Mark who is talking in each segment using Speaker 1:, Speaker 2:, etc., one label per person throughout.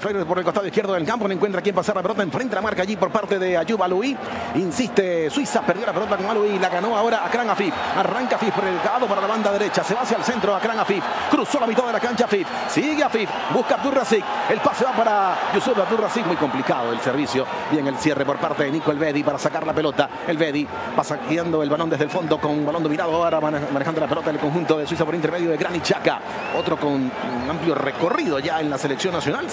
Speaker 1: Flores por el costado izquierdo del campo. No encuentra quién pasar la pelota. Enfrente la marca allí por parte de Ayoub Aloui. Insiste Suiza. Perdió la pelota con Aloui. La ganó ahora Akram Afif. Arranca Afif por el lado para la banda derecha. Se va hacia el centro Akram Afif. Cruzó la mitad de la cancha Afif. Sigue Afif. Busca Abdurrazik. El pase va para Yusuf Abdurrazik. Muy complicado el servicio. Bien el cierre por parte de Nico Elvedi para sacar la pelota. Elvedi va saqueando el balón desde el fondo con balón dominado ahora manejando la pelota del conjunto de Suiza por intermedio de Granit Xhaka. Otro con un amplio recorrido ya en la selección nacional.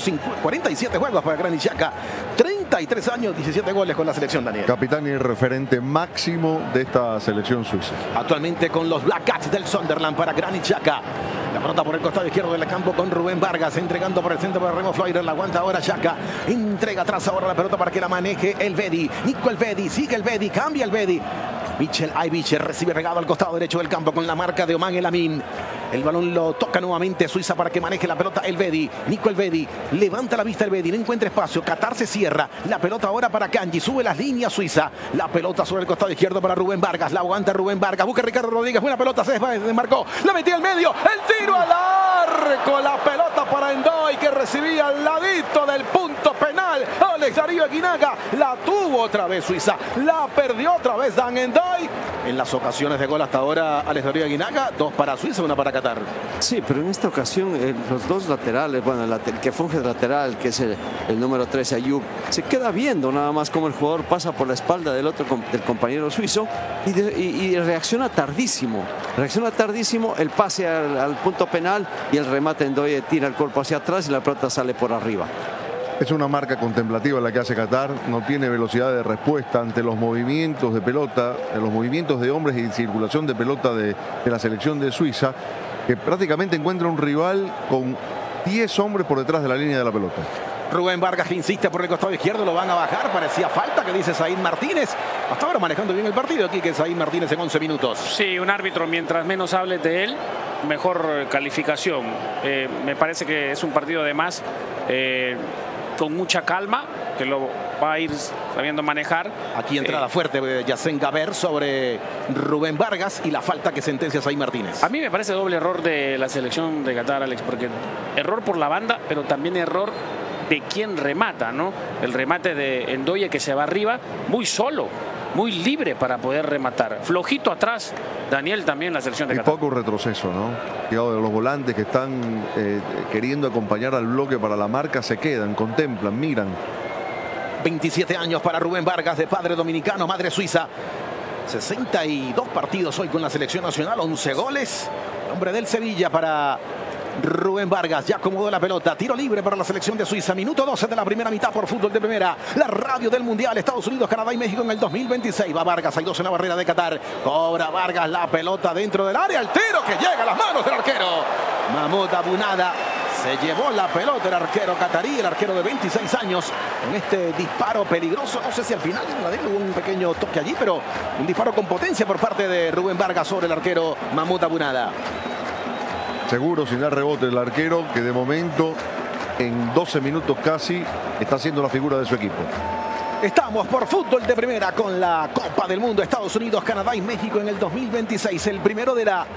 Speaker 1: 147 juegos para Granit Xhaka. 33 años, 17 goles con la selección, Daniel.
Speaker 2: Capitán y referente máximo de esta selección suiza.
Speaker 1: Actualmente con los Black Cats del Sunderland para Granit Xhaka. La pelota por el costado izquierdo del campo con Rubén Vargas, entregando por el centro para Remo Fleurer. La aguanta ahora Xhaka. Entrega atrás ahora la pelota para que la maneje Elvedi. Nico Elvedi, sigue Elvedi, cambia Elvedi. Michel Aybicher recibe pegado al costado derecho del campo con la marca de Oman El Amin. El balón lo toca nuevamente Suiza para que maneje la pelota Elvedi. Nico Elvedi levanta la vista Elvedi, no encuentra espacio. Qatar se cierra. La pelota ahora para Kanji. Sube las líneas Suiza. La pelota sobre el costado izquierdo para Rubén Vargas. La aguanta Rubén Vargas. Busca Ricardo Rodríguez. Buena pelota. Se desmarcó. La metió al medio. El tiro al arco. La pelota para Endoy que recibía al ladito del punto penal. Alex Darío Aguinaga. La tuvo otra vez Suiza. La perdió otra vez Dan Endoy. En las ocasiones de gol hasta ahora Alex Darío Aguinaga. 2 para Suiza, 1 para Qatar.
Speaker 3: Sí, pero en esta ocasión los dos laterales, bueno, el que funge de lateral, que es el número 13, Ayoub, se queda viendo nada más como el jugador pasa por la espalda del compañero suizo y reacciona tardísimo. Reacciona tardísimo, el pase al punto penal y el remate en Ndoye tira el cuerpo hacia atrás y la pelota sale por arriba.
Speaker 2: Es una marca contemplativa la que hace Qatar, no tiene velocidad de respuesta ante los movimientos de pelota, los movimientos de hombres y circulación de pelota de la selección de Suiza, que prácticamente encuentra un rival con 10 hombres por detrás de la línea de la pelota.
Speaker 1: Rubén Vargas que insiste por el costado izquierdo, lo van a bajar, parecía falta, que dice Said Martínez. Hasta ahora manejando bien el partido aquí, que Said Martínez en 11 minutos.
Speaker 4: Sí, un árbitro, mientras menos hables de él, mejor calificación. Me parece que es un partido de más con mucha calma, que lo va a ir sabiendo manejar.
Speaker 1: Aquí entrada fuerte de Yacén Gaber sobre Rubén Vargas y la falta que sentencia Said Martínez.
Speaker 4: A mí me parece doble error de la selección de Qatar, Alex, porque error por la banda, pero también error de quien remata, ¿no? El remate de Ndoye que se va arriba, muy solo, muy libre para poder rematar. Flojito atrás, Daniel también la selección de Qatar.
Speaker 2: Y poco retroceso, ¿no? Cuidado de los volantes que están queriendo acompañar al bloque para la marca, se quedan, contemplan, miran.
Speaker 1: 27 años para Rubén Vargas, de padre dominicano, madre suiza. 62 partidos hoy con la selección nacional, 11 goles. Hombre del Sevilla para Rubén Vargas. Ya acomodó la pelota. Tiro libre para la selección de Suiza. Minuto 12 de la primera mitad por Fútbol de Primera. La radio del Mundial. Estados Unidos, Canadá y México en el 2026. Va Vargas. Hay 2 en la barrera de Qatar. Cobra Vargas la pelota dentro del área. El tiro que llega a las manos del arquero Mahmoud Abunada. Se llevó la pelota el arquero catarí, el arquero de 26 años, en este disparo peligroso. No sé si al final hubo un pequeño toque allí, pero un disparo con potencia por parte de Rubén Vargas sobre el arquero Mahmoud Abunada.
Speaker 2: Seguro, sin dar rebote el arquero, que de momento, en 12 minutos casi, está siendo la figura de su equipo.
Speaker 1: Estamos por Fútbol de Primera con la Copa del Mundo, Estados Unidos, Canadá y México en el 2026. El primero de la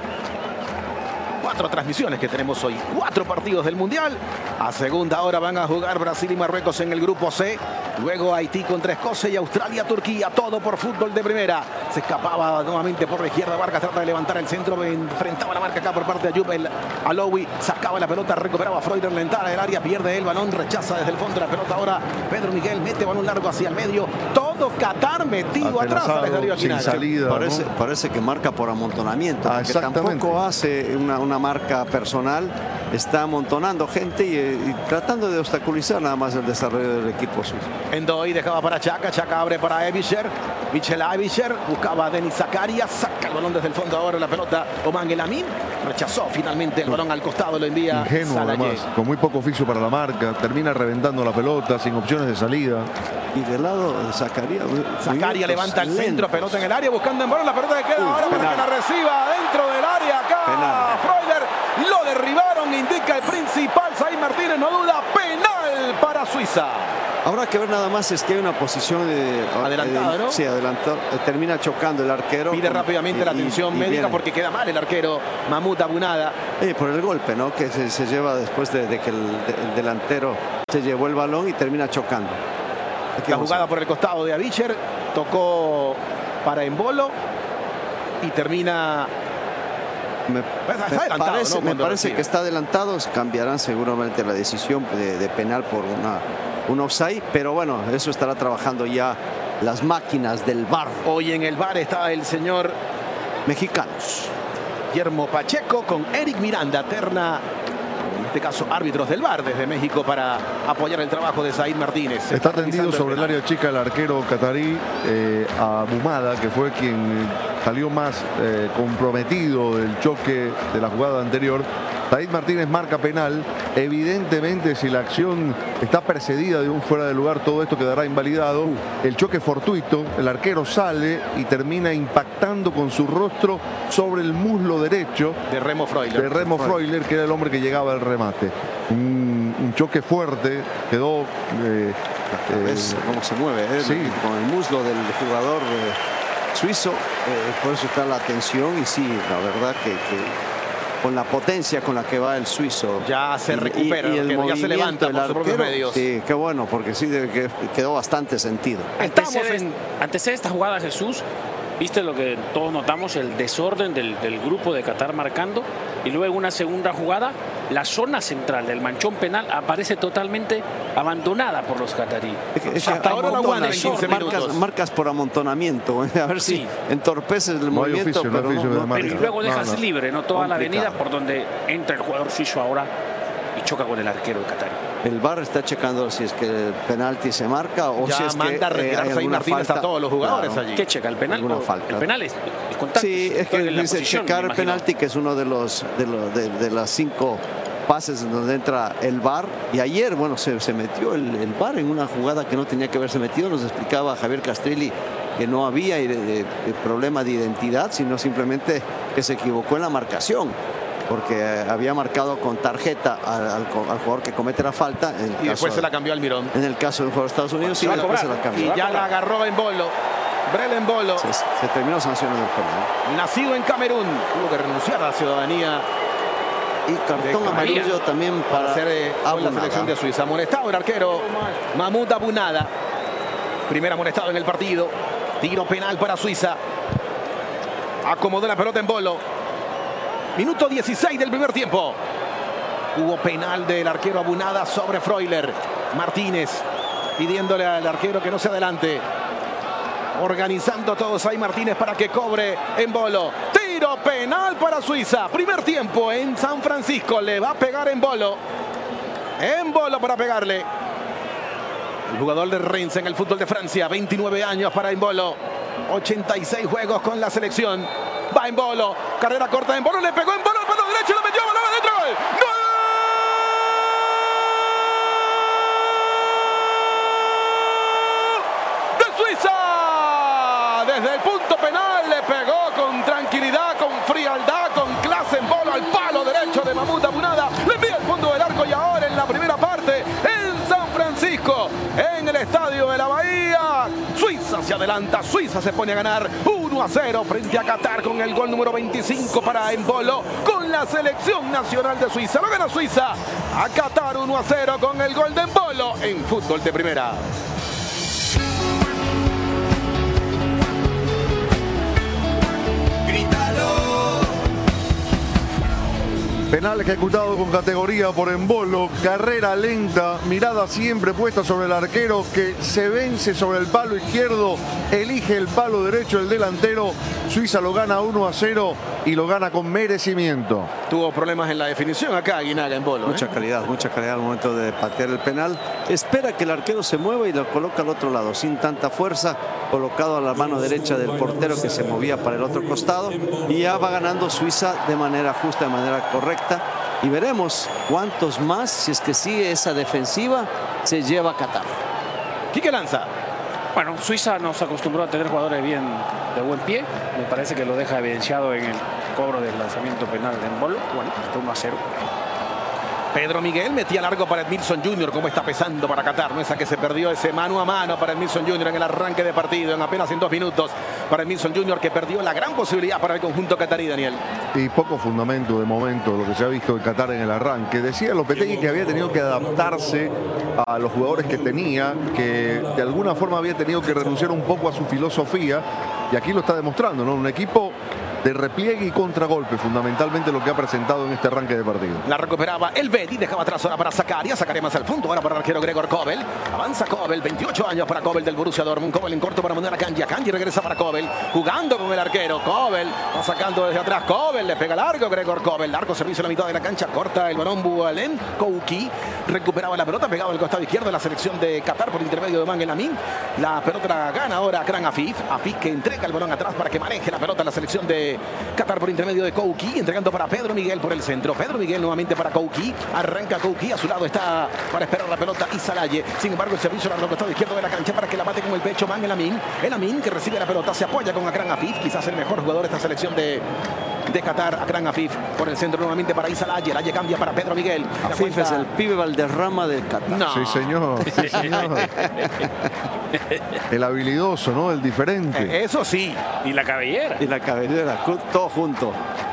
Speaker 1: 4 transmisiones que tenemos hoy, 4 partidos del Mundial. A segunda hora van a jugar Brasil y Marruecos en el grupo C. Luego Haití contra Escocia y Australia-Turquía. Todo por Fútbol de Primera. Se escapaba nuevamente por la izquierda. Vargas trata de levantar el centro. Enfrentaba la marca acá por parte de Ayoub Aloui. Sacaba la pelota. Recuperaba Freuler. La entrada del área. Pierde el balón. Rechaza desde el fondo la pelota. Ahora Pedro Miguel mete balón largo hacia el medio. Todo Qatar metido atrás.
Speaker 2: Sin salida,
Speaker 3: parece que marca por amontonamiento. Porque tampoco hace una marca personal. Está amontonando gente y tratando de obstaculizar nada más el desarrollo del equipo suyo.
Speaker 1: Endoy dejaba para Xhaka. Xhaka abre para Aybicher. Michel Aybicher buscaba a Denis Zakaria. Saca el balón desde el fondo. Ahora la pelota Oman El Amin. Rechazó finalmente el balón al costado. Lo envía
Speaker 2: ingenuo, además, con muy poco oficio para la marca. Termina reventando la pelota sin opciones de salida.
Speaker 3: Y del lado de
Speaker 1: Zakaria levanta el centro. Pelota en el área buscando en balón. La pelota que queda ahora para que la reciba dentro del área. Acá Freuler lo derribaron. Indica el principal Said Martínez. No duda. Penal para Suiza.
Speaker 3: Habrá que ver nada más, es que hay una posición
Speaker 1: adelantada, ¿no?
Speaker 3: Sí, adelantado. Termina chocando el arquero.
Speaker 1: Pide rápidamente la atención médica porque queda mal el arquero Mahmoud Abunada.
Speaker 3: Por el golpe, ¿no? Que se lleva después de que el delantero se llevó el balón y termina chocando.
Speaker 1: La jugada por el costado de Avicher, tocó para Embolo y termina...
Speaker 3: Me parece que está adelantado. Cambiarán seguramente la decisión de penal por un offside, pero bueno, eso estará trabajando ya las máquinas del VAR.
Speaker 1: Hoy en el VAR está el señor
Speaker 3: mexicanos
Speaker 1: Guillermo Pacheco con Eric Miranda, terna, en este caso árbitros del VAR desde México, para apoyar el trabajo de Said Martínez.
Speaker 2: Está tendido sobre el área chica el arquero catarí, Abumada, que fue quien salió más comprometido del choque de la jugada anterior. Said Martínez marca penal. Evidentemente, si la acción está precedida de un fuera de lugar, todo esto quedará invalidado. El choque fortuito, el arquero sale y termina impactando con su rostro sobre el muslo derecho
Speaker 1: de Remo Freuler,
Speaker 2: que era el hombre que llegaba al remate. Un choque fuerte, quedó...
Speaker 3: ¿Ves cómo se mueve?
Speaker 2: Sí.
Speaker 3: Con el muslo del jugador suizo, por eso está la tensión, y sí, la verdad que con la potencia con la que va el suizo.
Speaker 1: Ya se recupera,
Speaker 3: y el
Speaker 1: ya se levanta por sus propios medios.
Speaker 3: Sí, qué bueno, porque sí que quedó bastante sentido.
Speaker 4: Antecede esta jugada, Jesús. Viste lo que todos notamos, el desorden del grupo de Qatar marcando, y luego en una segunda jugada la zona central del manchón penal aparece totalmente abandonada por los cataríes.
Speaker 1: Hasta ahora la aguantan en 15 minutos.
Speaker 3: Marcas por amontonamiento, a ver si entorpeces el movimiento, pero
Speaker 4: luego dejas libre, ¿no? Toda la avenida por donde entra el jugador suizo ahora y choca con el arquero de Qatar.
Speaker 3: El VAR está checando si es que el penalti se marca o
Speaker 1: ya
Speaker 3: si es
Speaker 1: manda
Speaker 3: que
Speaker 1: a retirarse ahí Martínez a todos los jugadores allí.
Speaker 4: ¿Qué checa? ¿El penal?
Speaker 3: Alguna falta.
Speaker 4: El penal es contacto.
Speaker 3: Sí, es que dice checar el penalti, que es uno de las 5 pases en donde entra el VAR. Y ayer, bueno, se metió el VAR en una jugada que no tenía que haberse metido. Nos explicaba Javier Castrilli que no había problema de identidad, sino simplemente que se equivocó en la marcación, porque había marcado con tarjeta al jugador que comete la falta.
Speaker 1: Y después se la cambió Almirón.
Speaker 3: En el caso del jugador de Estados Unidos, sí, después se la cambió.
Speaker 1: Y ya la agarró Embolo. Brel Embolo.
Speaker 3: Se terminó sancionando el penal.
Speaker 1: Nacido en Camerún, tuvo que renunciar a la ciudadanía.
Speaker 3: Y cartón amarillo también para
Speaker 1: hacer la selección de Suiza. Amonestado el arquero Mahmoud Abunada. Primer amonestado en el partido. Tiro penal para Suiza. Acomodó la pelota Embolo. Minuto 16 del primer tiempo. Hubo penal del arquero Abunada sobre Freuler. Martínez pidiéndole al arquero que no se adelante. Organizando todos ahí Martínez para que cobre Embolo. Tiro penal para Suiza. Primer tiempo en San Francisco. Le va a pegar Embolo. Embolo para pegarle. El jugador de Reims en el fútbol de Francia. 29 años para Embolo. 86 juegos con la selección. Va Embolo. Carrera corta de Embolo. Le pegó Embolo al palo derecho. Lo metió. Balón adentro. ¡Gol! Desde el punto penal le pegó con tranquilidad, con frialdad, con clase Embolo al palo derecho de Mahmoud Abunada. Le envía al fondo del arco y ahora en la primera parte en San Francisco, en el estadio de la Bahía. Suiza se adelanta, Suiza se pone a ganar 1-0 frente a Qatar con el gol número 25 para Embolo con la selección nacional de Suiza. Lo gana Suiza a Qatar 1-0 con el gol de Embolo en fútbol de primera.
Speaker 2: Penal ejecutado con categoría por Embolo, carrera lenta, mirada siempre puesta sobre el arquero, que se vence sobre el palo izquierdo, elige el palo derecho el delantero. Suiza lo gana 1-0 y lo gana con merecimiento.
Speaker 1: Tuvo problemas en la definición acá Aguinaga Embolo.
Speaker 3: Mucha calidad al momento de patear el penal. Espera que el arquero se mueva y lo coloca al otro lado, sin tanta fuerza, colocado a la mano derecha del portero que se movía para el otro costado, y ya va ganando Suiza de manera justa, de manera correcta. Y veremos cuántos más, si es que sigue esa defensiva, se lleva a Qatar.
Speaker 1: Quique Lanza.
Speaker 4: Bueno, Suiza nos acostumbró a tener jugadores de buen pie. Me parece que lo deja evidenciado en el cobro del lanzamiento penal de Embolo. Bueno, está 1-0.
Speaker 1: Pedro Miguel metía largo para Edmilson Jr. ¿Cómo está pesando para Qatar? No, esa que se perdió ese mano a mano para Edmilson Jr. en el arranque de partido, en apenas en 2 minutos. para Edmilson Jr., que perdió la gran posibilidad para el conjunto catarí, Daniel.
Speaker 2: Y poco fundamento de momento lo que se ha visto en Qatar en el arranque. Decía Lopetegui que había tenido que adaptarse a los jugadores que tenía, que de alguna forma había tenido que renunciar un poco a su filosofía, y aquí lo está demostrando, ¿no? Un equipo de repliegue y contragolpe, fundamentalmente lo que ha presentado en este arranque de partido.
Speaker 1: La recuperaba el Bedi, dejaba atrás ahora para Zakaria más al fondo, ahora para el arquero Gregor Kobel. Avanza Kobel, 28 años para Kobel del Borussia Dortmund. Kobel en corto para mandar a Kanji. Kanji regresa para Kobel, jugando con el arquero. Kobel va sacando desde atrás. Kobel le pega largo Gregor Kobel. Largo servicio en la mitad de la cancha, corta el balón Boualem. Kouki recuperaba la pelota, pegaba al costado izquierdo de la selección de Qatar por intermedio de Mangel Amin. La pelota la gana ahora Akran Afif. Afif que entrega el balón atrás para que maneje la pelota la selección de Qatar por intermedio de Kouki, entregando para Pedro Miguel por el centro. Pedro Miguel nuevamente para Kouki. Arranca Kouki, a su lado está para esperar la pelota Isalaye. Sin embargo, el servicio al costado izquierdo de la cancha para que la bate con el pecho Mangel Amin. El Amin que recibe la pelota, se apoya con Akran Afif, quizás el mejor jugador de esta selección de Qatar. Akran Afif por el centro nuevamente para Isalaye. Laye cambia para Pedro Miguel.
Speaker 3: Afif es el pibe Valderrama del Qatar.
Speaker 1: No.
Speaker 2: Sí, señor. Sí, señor. El habilidoso, ¿no? El diferente.
Speaker 1: Eso sí.
Speaker 4: Y la cabellera.
Speaker 3: Y la cabellera, todo junto.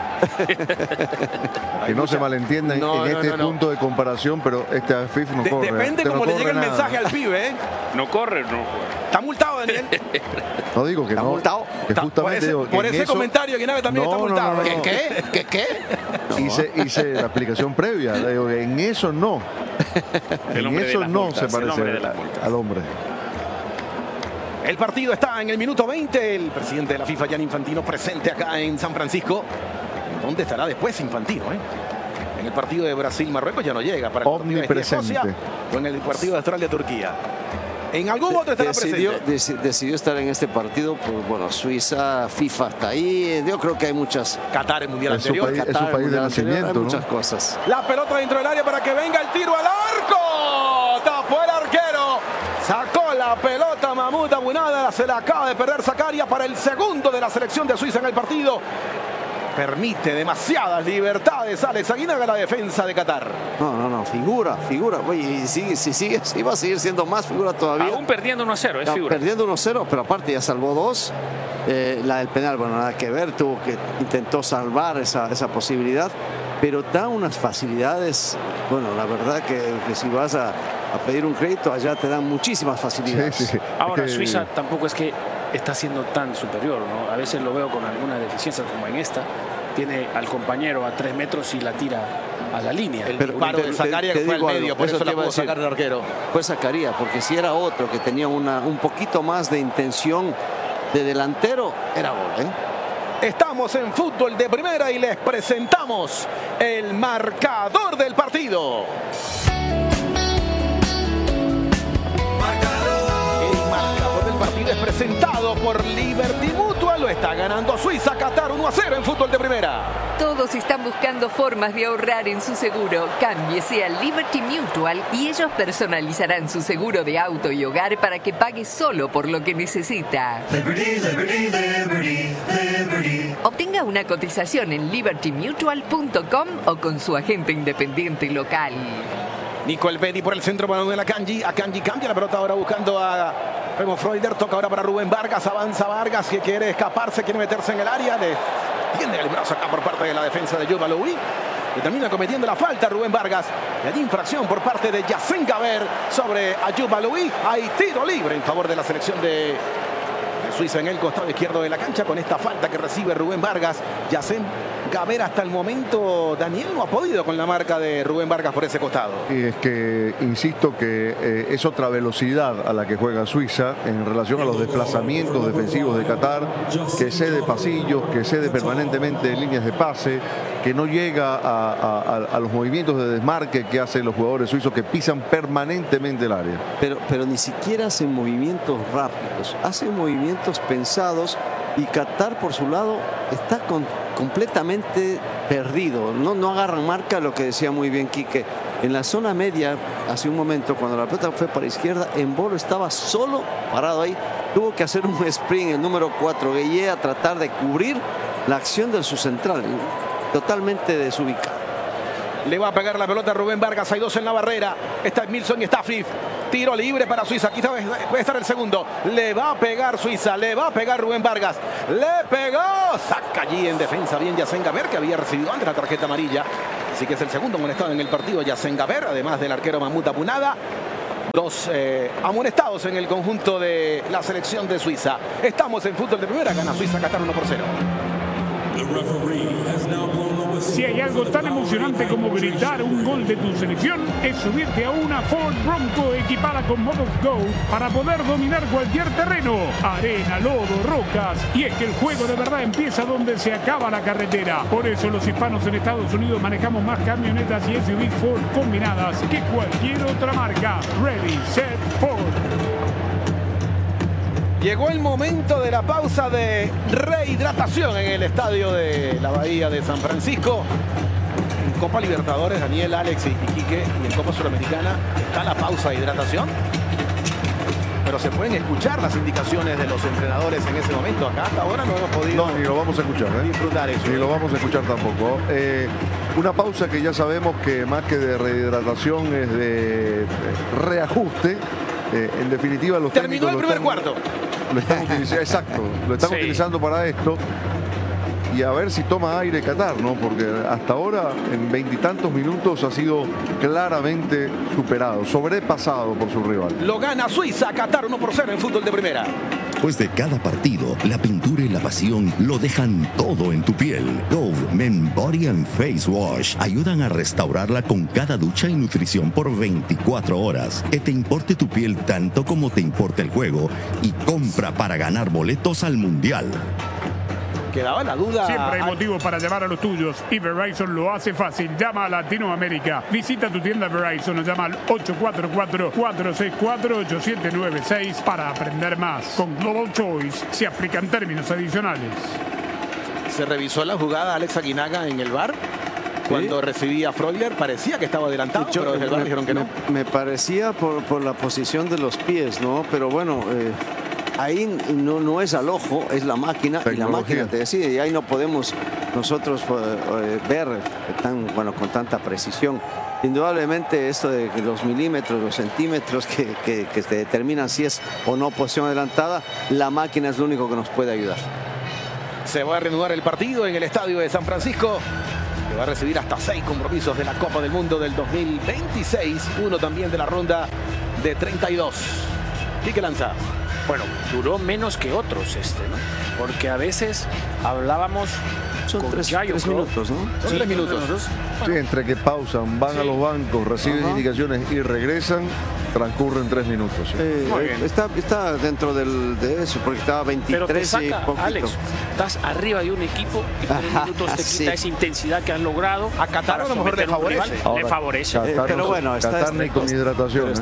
Speaker 2: Que no se malentienda
Speaker 1: No,
Speaker 2: en
Speaker 1: no,
Speaker 2: este
Speaker 1: no.
Speaker 2: punto de comparación, pero este Afif no corre.
Speaker 1: Depende
Speaker 2: no
Speaker 1: cómo le
Speaker 2: corre
Speaker 1: llegue el
Speaker 2: nada.
Speaker 1: mensaje al pibe, ¿eh?
Speaker 4: No corre, no.
Speaker 1: Está multado, Daniel.
Speaker 2: No digo que
Speaker 3: ¿Está
Speaker 2: no.
Speaker 3: multado?
Speaker 2: Que justamente digo que
Speaker 1: por
Speaker 2: en
Speaker 1: ese
Speaker 2: eso-
Speaker 1: comentario que Nave también
Speaker 2: No,
Speaker 1: está
Speaker 2: no,
Speaker 1: multado.
Speaker 2: no, no.
Speaker 1: ¿Qué?
Speaker 2: Hice la explicación previa. Digo que en eso no.
Speaker 4: El
Speaker 2: En
Speaker 4: hombre de
Speaker 2: eso
Speaker 4: las
Speaker 2: no
Speaker 4: multas,
Speaker 2: se
Speaker 4: el
Speaker 2: parece
Speaker 4: hombre de las multas.
Speaker 2: al hombre.
Speaker 1: El partido está en el minuto 20. El presidente de la FIFA, Gianni Infantino, presente acá en San Francisco. ¿Dónde estará después Infantino, En el partido de Brasil-Marruecos ya no llega. Para el partido de
Speaker 2: Omnipresente.
Speaker 1: Escocia o en el partido de Australia-Turquía. En algún otro estará presente.
Speaker 3: Decidió estar en este partido, pues bueno, Suiza, FIFA está ahí. Yo creo que hay muchas.
Speaker 1: Qatar, el mundial
Speaker 2: Es su
Speaker 1: anterior.
Speaker 2: país.
Speaker 3: Qatar,
Speaker 2: su país de
Speaker 3: mundial anterior,
Speaker 2: nacimiento,
Speaker 3: hay
Speaker 2: ¿no?
Speaker 3: muchas cosas.
Speaker 1: La pelota dentro del área para que venga el tiro al arco. Tapó el arquero. Sacó la pelota Mahmoud Abunada. Se la acaba de perder Zakaria para el segundo de la selección de Suiza en el partido. Permite demasiadas libertades Alex Aguinaga, la defensa de Qatar.
Speaker 3: No, figura. Oye, y si sigue así, va a seguir siendo más figura todavía.
Speaker 4: Aún perdiendo 1-0, es
Speaker 3: No,
Speaker 4: figura.
Speaker 3: perdiendo 1-0, pero aparte ya salvó 2. La del penal, bueno, nada que ver, intentó salvar esa posibilidad, pero da unas facilidades. Bueno, la verdad que si vas a pedir un crédito, allá te dan muchísimas facilidades.
Speaker 2: Sí.
Speaker 4: Ahora,
Speaker 2: Es que-
Speaker 4: Suiza tampoco es que está siendo tan superior, ¿no? A veces lo veo con algunas deficiencias, como en esta. Tiene al compañero a 3 metros y la tira a la línea.
Speaker 1: El
Speaker 3: Pero
Speaker 1: disparo de Zakaria
Speaker 3: te
Speaker 1: que fue al
Speaker 3: digo
Speaker 1: medio,
Speaker 3: algo,
Speaker 1: por
Speaker 3: eso
Speaker 1: eso
Speaker 3: te
Speaker 1: la
Speaker 3: iba a
Speaker 1: pudo
Speaker 3: decir.
Speaker 1: sacar el arquero.
Speaker 3: Pues sacaría, porque si era otro que tenía un poquito más de intención de delantero, era gol,
Speaker 1: Estamos en fútbol de primera y les presentamos el marcador del partido. El marcador del partido es presentado por Liberty Mutual. Lo está ganando Suiza, Qatar 1-0 en fútbol de primera.
Speaker 5: Todos están buscando formas de ahorrar en su seguro. Cámbiese a Liberty Mutual y ellos personalizarán su seguro de auto y hogar para que pague solo por lo que necesita. Obtenga una cotización en libertymutual.com o con su agente independiente local.
Speaker 1: Nico El Bedi por el centro, balón de la Kanji. Akanji cambia la pelota ahora buscando a Remo Freuler. Toca ahora para Rubén Vargas. Avanza Vargas que quiere escaparse, quiere meterse en el área. Tiene el brazo acá por parte de la defensa de Joe Baloui. Y termina cometiendo la falta Rubén Vargas. Y hay infracción por parte de Yacine Gaber sobre Ayub Baloui. Hay tiro libre en favor de la selección de Suiza en el costado izquierdo de la cancha con esta falta que recibe Rubén Vargas. Yacine Gaber hasta el momento, Daniel, no ha podido con la marca de Rubén Vargas por ese costado.
Speaker 2: Y es que, insisto, que es otra velocidad a la que juega Suiza en relación a los desplazamientos defensivos de Qatar, que cede pasillos, que cede permanentemente líneas de pase, que no llega a los movimientos de desmarque que hacen los jugadores suizos, que pisan permanentemente el área.
Speaker 3: Pero ni siquiera hacen movimientos rápidos, hacen movimientos pensados, y Qatar por su lado está completamente perdido, no agarran marca, lo que decía muy bien Quique. En la zona media, hace un momento, cuando la pelota fue para izquierda, Embolo estaba solo parado ahí, tuvo que hacer un sprint el número 4, Gueye, a tratar de cubrir la acción de su central, totalmente desubicado.
Speaker 1: Le va a pegar la pelota a Rubén Vargas. Hay dos en la barrera. Está Milson y está Frith. Tiro libre para Suiza. Aquí puede estar el segundo. Le va a pegar Suiza. Le va a pegar Rubén Vargas. Le pegó. Saca allí en defensa bien Yacen Gaber, que había recibido antes la tarjeta amarilla. Así que es el segundo amonestado en el partido Yacen Gaber, además del arquero Mahmoud Abunada. Dos amonestados en el conjunto de la selección de Suiza. Estamos en fútbol de primera. Gana Suiza Qatar 1-0.
Speaker 6: Si hay algo tan emocionante como gritar un gol de tu selección, es subirte a una Ford Bronco equipada con modos Go para poder dominar cualquier terreno, arena, lodo, rocas. Y es que el juego de verdad empieza donde se acaba la carretera. Por eso los hispanos en Estados Unidos manejamos más camionetas y SUVs Ford combinadas que cualquier otra marca. Ready, set, Ford.
Speaker 1: Llegó el momento de la pausa de rehidratación en el estadio de la Bahía de San Francisco. En Copa Libertadores, Daniel, Alex y Quique, y en Copa Suramericana está la pausa de hidratación. Pero se pueden escuchar las indicaciones de los entrenadores en ese momento. Acá hasta ahora no hemos podido
Speaker 2: No, ni lo vamos a escuchar,
Speaker 1: disfrutar eso.
Speaker 2: Ni lo vamos a escuchar tampoco. Una pausa que ya sabemos que más que de rehidratación es de reajuste. En definitiva, los
Speaker 1: Terminó el primer cuarto.
Speaker 2: Lo están utilizando, exacto, lo están utilizando para esto. Y a ver si toma aire Qatar, ¿no? Porque hasta ahora, en 20 y tantos minutos, ha sido claramente superado, sobrepasado por su rival.
Speaker 1: Lo gana Suiza, Qatar 1-0 en fútbol de primera.
Speaker 7: Después de cada partido, la pintura y la pasión lo dejan todo en tu piel. Dove Men Body and Face Wash ayudan a restaurarla con cada ducha y nutrición por 24 horas. Que te importe tu piel tanto como te importa el juego y compra para ganar boletos al Mundial.
Speaker 1: Quedaba la duda.
Speaker 6: Siempre hay motivos para llamar a los tuyos y Verizon lo hace fácil. Llama a Latinoamérica. Visita tu tienda Verizon o llama al 844-464-8796 para aprender más. Con Global Choice se aplican términos adicionales.
Speaker 1: Se revisó la jugada Alex Aguinaga en el VAR. Cuando recibía a Freuler, parecía que estaba adelantado, pero desde el VAR dijeron que no.
Speaker 3: Me parecía por la posición de los pies, ¿no? Pero bueno, ahí no es al ojo, es la máquina, y la máquina te decide, y ahí no podemos nosotros ver con tanta precisión. Indudablemente esto de los milímetros, los centímetros que te determinan si es o no posición adelantada, la máquina es lo único que nos puede ayudar.
Speaker 1: Se va a reanudar el partido en el estadio de San Francisco, que va a recibir hasta 6 compromisos de la Copa del Mundo del 2026, uno también de la ronda de 32. ¿Y qué lanza?
Speaker 4: Bueno, duró menos que otros ¿no? Porque a veces hablábamos
Speaker 3: Son tres minutos, ¿no?
Speaker 1: Son 3 minutos.
Speaker 2: Sí, entre que pausan, van a los bancos, reciben indicaciones y regresan, transcurren 3 minutos.
Speaker 3: Está dentro de eso, porque estaba 23
Speaker 4: Pero te saca,
Speaker 3: y poquito.
Speaker 4: Alex, estás arriba de un equipo y 3 minutos te quita esa intensidad que han logrado.
Speaker 1: A Qatar a lo mejor le favorece.
Speaker 4: Le favorece.
Speaker 3: Pero bueno,
Speaker 2: Qatar ni con hidratación.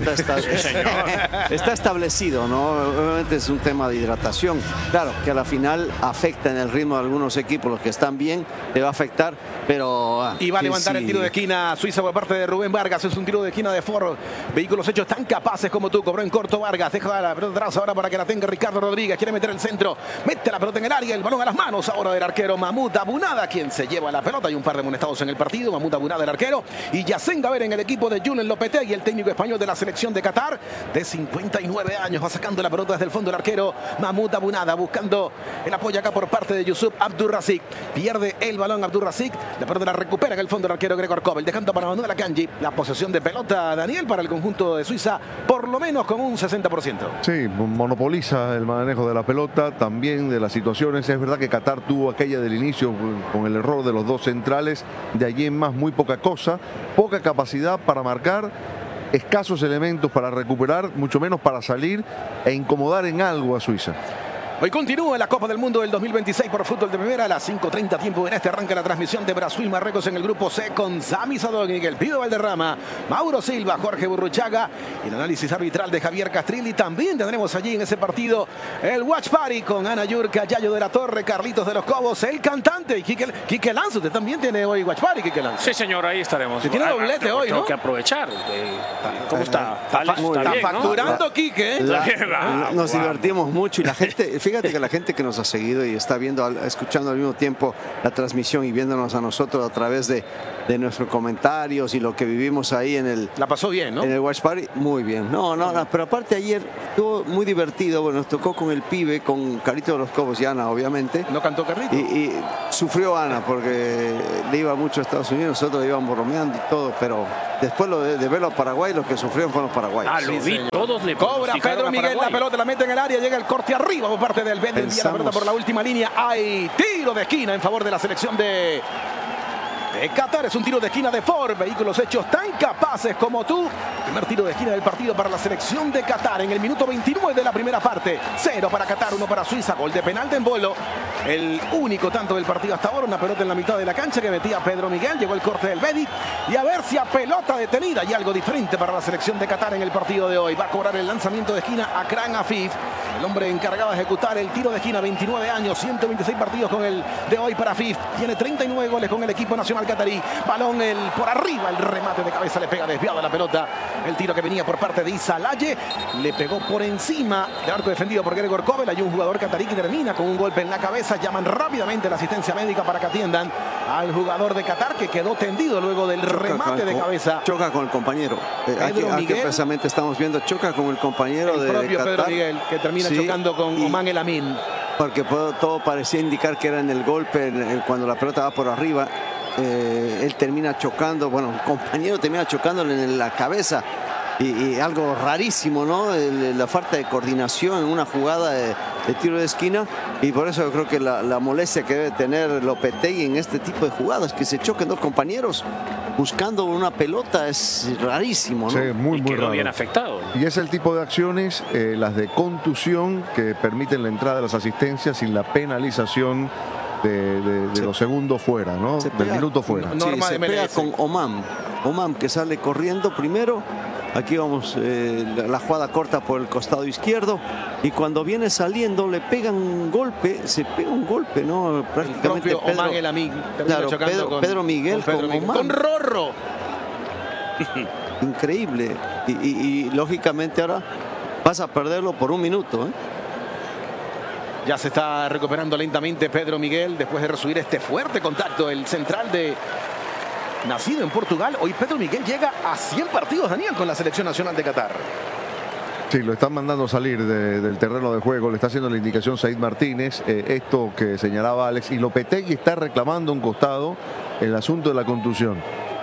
Speaker 3: Está establecido, ¿no? Obviamente es un tema de hidratación. Claro, que a la final afecta en el ritmo de algunos equipos, los que están bien, le va a afectar, pero...
Speaker 1: Y va a levantar el tiro de esquina Suiza por parte de Rubén Vargas. Es un tiro de esquina de Ford. Vehículos hechos tan capaces como tú. Cobró en corto Vargas. Deja la pelota atrás ahora para que la tenga Ricardo Rodríguez. Quiere meter el centro. Mete la pelota en el área. El balón a las manos ahora del arquero Mahmoud Abunada, quien se lleva la pelota. Hay un par de amonestados en el partido. Mahmoud Abunada, el arquero. Y Yacen Gaber en el equipo de Julen Lopetegui, el técnico español de la selección de Qatar, de 59 años. Va sacando la pelota desde el fondo el arquero Mahmoud Abunada, buscando el apoyo acá por parte de Yusuf Abdurrazik. Pierde el balón Abdurrazik. La pelota la recupera en el fondo el arquero Gregor Kobel, dejando para Manuel Akanji la posesión de pelota, Daniel, para el conjunto de Suiza, por lo menos con un 60%.
Speaker 2: Sí, monopoliza el manejo de la pelota, también de las situaciones. Es verdad que Qatar tuvo aquella del inicio con el error de los dos centrales, de allí en más muy poca cosa, poca capacidad para marcar, escasos elementos para recuperar, mucho menos para salir e incomodar en algo a Suiza.
Speaker 1: Hoy continúa la Copa del Mundo del 2026 por fútbol de primera a las 5:30 tiempo en este. Arranca la transmisión de Brasil y Marruecos en el grupo C con Sami Sadogni, el Pido Valderrama, Mauro Silva, Jorge Burruchaga y el análisis arbitral de Javier Castrilli. También tendremos allí en ese partido el Watch Party con Ana Yurka, Yayo de la Torre, Carlitos de los Cobos, el cantante y Quique Lanz. Usted también tiene hoy Watch Party, Quique Lanz.
Speaker 4: Sí, señor, ahí estaremos.
Speaker 1: Se tiene doblete hoy, ¿no?
Speaker 4: Tengo que aprovechar. ¿Cómo está?
Speaker 1: Está
Speaker 4: bien,
Speaker 1: facturando,
Speaker 4: ¿no?
Speaker 1: Quique.
Speaker 3: Nos divertimos mucho y la gente, fíjate que la gente que nos ha seguido y está viendo, escuchando al mismo tiempo la transmisión y viéndonos a nosotros a través de nuestros comentarios y lo que vivimos ahí en el...
Speaker 1: La pasó bien, ¿no?
Speaker 3: En el Watch Party, muy bien. No, pero aparte ayer estuvo muy divertido. Bueno, nos tocó con el pibe, con Carito de los Cobos y Ana, obviamente.
Speaker 1: ¿No cantó Carlito?
Speaker 3: Y sufrió Ana porque le iba mucho a Estados Unidos, nosotros íbamos bromeando y todo, pero después de verlo a Paraguay, los que sufrieron fueron los paraguayos.
Speaker 4: Lo vi, todos le
Speaker 1: cobra Pedro Miguel la pelota, la mete en el área, llega el corte arriba por parte del Bedi, envía la pelota por la última línea. Hay tiro de esquina en favor de la selección de Qatar. Es un tiro de esquina de Ford, vehículos hechos tan capaces como tú. Primer tiro de esquina del partido para la selección de Qatar en el minuto 29 de la primera parte. 0 para Qatar, 1 para Suiza. Gol de penal de Embolo. El único tanto del partido hasta ahora. Una pelota en la mitad de la cancha que metía Pedro Miguel. Llegó el corte del Bedi. Y a ver si a pelota detenida y algo diferente para la selección de Qatar en el partido de hoy. Va a cobrar el lanzamiento de esquina Akram Afif, el hombre encargado de ejecutar el tiro de esquina. 29 años, 126 partidos con el de hoy para Afif. Tiene 39 goles con el equipo nacional catarí. Balón por arriba, el remate de cabeza le pega desviado a la pelota. El tiro que venía por parte de Issa Laye le pegó por encima del arco defendido por Gregor Kobel. Hay un jugador catarí que termina con un golpe en la cabeza. Llaman rápidamente la asistencia médica para que atiendan al jugador de Qatar, que quedó tendido luego del remate de cabeza.
Speaker 3: Choca con el compañero. Aquí precisamente estamos viendo, choca con el compañero
Speaker 1: el propio Qatar, Pedro Miguel, que termina chocando con Oman El Amin.
Speaker 3: Porque todo parecía indicar que era en el golpe, cuando la pelota va por arriba. Él termina chocando, bueno, el compañero termina chocándole en la cabeza y algo rarísimo, ¿no? La falta de coordinación en una jugada de tiro de esquina, y por eso yo creo que la molestia que debe tener Lopetegui en este tipo de jugadas, que se choquen dos compañeros buscando una pelota, es rarísimo, ¿no?
Speaker 2: Sí, muy
Speaker 4: quedó
Speaker 2: raro.
Speaker 4: bien afectado.
Speaker 2: Y es el tipo de acciones, las de contusión, que permiten la entrada de las asistencias sin la penalización de los segundos fuera, ¿no? Del minuto fuera.
Speaker 3: Sí, se pega con Oman, que sale corriendo primero. Aquí vamos, la jugada corta por el costado izquierdo, y cuando viene saliendo le pegan un golpe, ¿no? Prácticamente
Speaker 1: el Oman El Amin,
Speaker 3: claro, Pedro Miguel con Oman.
Speaker 1: Con Rorro.
Speaker 3: Increíble. Y lógicamente ahora vas a perderlo por un minuto, ¿eh?
Speaker 1: Ya se está recuperando lentamente Pedro Miguel después de recibir este fuerte contacto. El central nacido en Portugal. Hoy Pedro Miguel llega a 100 partidos, Daniel, con la selección nacional de Qatar.
Speaker 2: Sí, lo están mandando salir del terreno de juego. Le está haciendo la indicación Said Martínez. Esto que señalaba Alex. Y Lopetegui está reclamando a un costado el asunto de la contusión.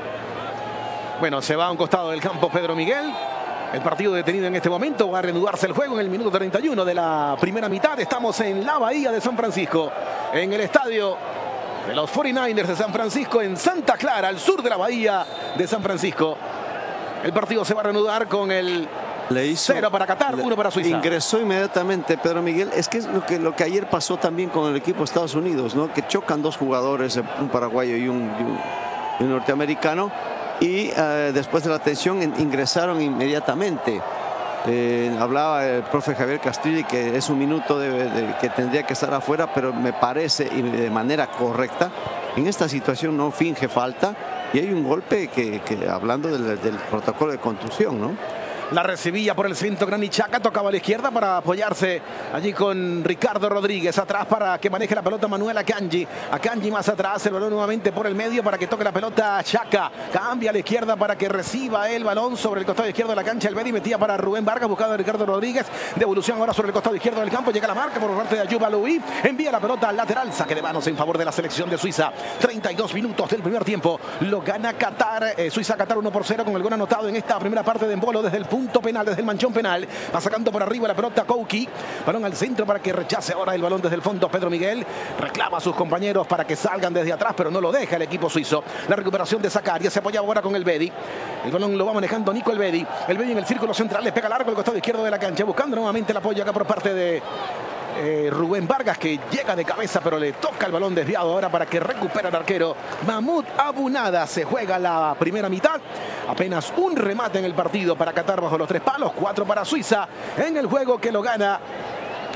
Speaker 1: Bueno, se va a un costado del campo Pedro Miguel. El partido detenido en este momento. Va a reanudarse el juego en el minuto 31 de la primera mitad. Estamos en la Bahía de San Francisco, en el estadio de los 49ers de San Francisco, en Santa Clara, al sur de la Bahía de San Francisco. El partido se va a reanudar con el 0 para Qatar, 1 para Suiza.
Speaker 3: Ingresó inmediatamente Pedro Miguel. Es que es lo que ayer pasó también con el equipo de Estados Unidos, ¿no? Que chocan dos jugadores, un paraguayo y un norteamericano. Y después de la tensión ingresaron inmediatamente. Hablaba el profe Javier Castrilli que es un minuto que tendría que estar afuera, pero me parece, y de manera correcta, en esta situación no finge falta, y hay un golpe que hablando del protocolo de contusión, ¿no?
Speaker 1: La recibía por el centro Granit Xhaka, tocaba a la izquierda para apoyarse allí con Ricardo Rodríguez. Atrás para que maneje la pelota Manuel Akanji. Akanji más atrás, el balón nuevamente por el medio para que toque la pelota Xhaka. Cambia a la izquierda para que reciba el balón sobre el costado izquierdo de la cancha. El Bedi metía para Rubén Vargas, buscado de Ricardo Rodríguez. Devolución ahora sobre el costado izquierdo del campo. Llega la marca por parte de Ayoub Aloui. Envía la pelota al lateral. Saque de manos en favor de la selección de Suiza. 32 minutos del primer tiempo. Lo gana Qatar. Suiza-Qatar 1-0 con el gol anotado en esta primera parte de Embolo desde el punto penal, desde el manchón penal. Va sacando por arriba la pelota Kouki. Balón al centro para que rechace ahora el balón desde el fondo Pedro Miguel. Reclama a sus compañeros para que salgan desde atrás, pero no lo deja el equipo suizo. La recuperación de Zakaria. Se apoya ahora con el Bedi. El balón lo va manejando Nico el Bedi. El Bedi en el círculo central. Le pega largo al costado izquierdo de la cancha. Buscando nuevamente el apoyo acá por parte de Rubén Vargas, que llega de cabeza, pero le toca el balón desviado ahora para que recupere el arquero Mahmoud Abunada. Se juega la primera mitad. Apenas un remate en el partido para Qatar bajo los 3 palos. 4 para Suiza en el juego que lo gana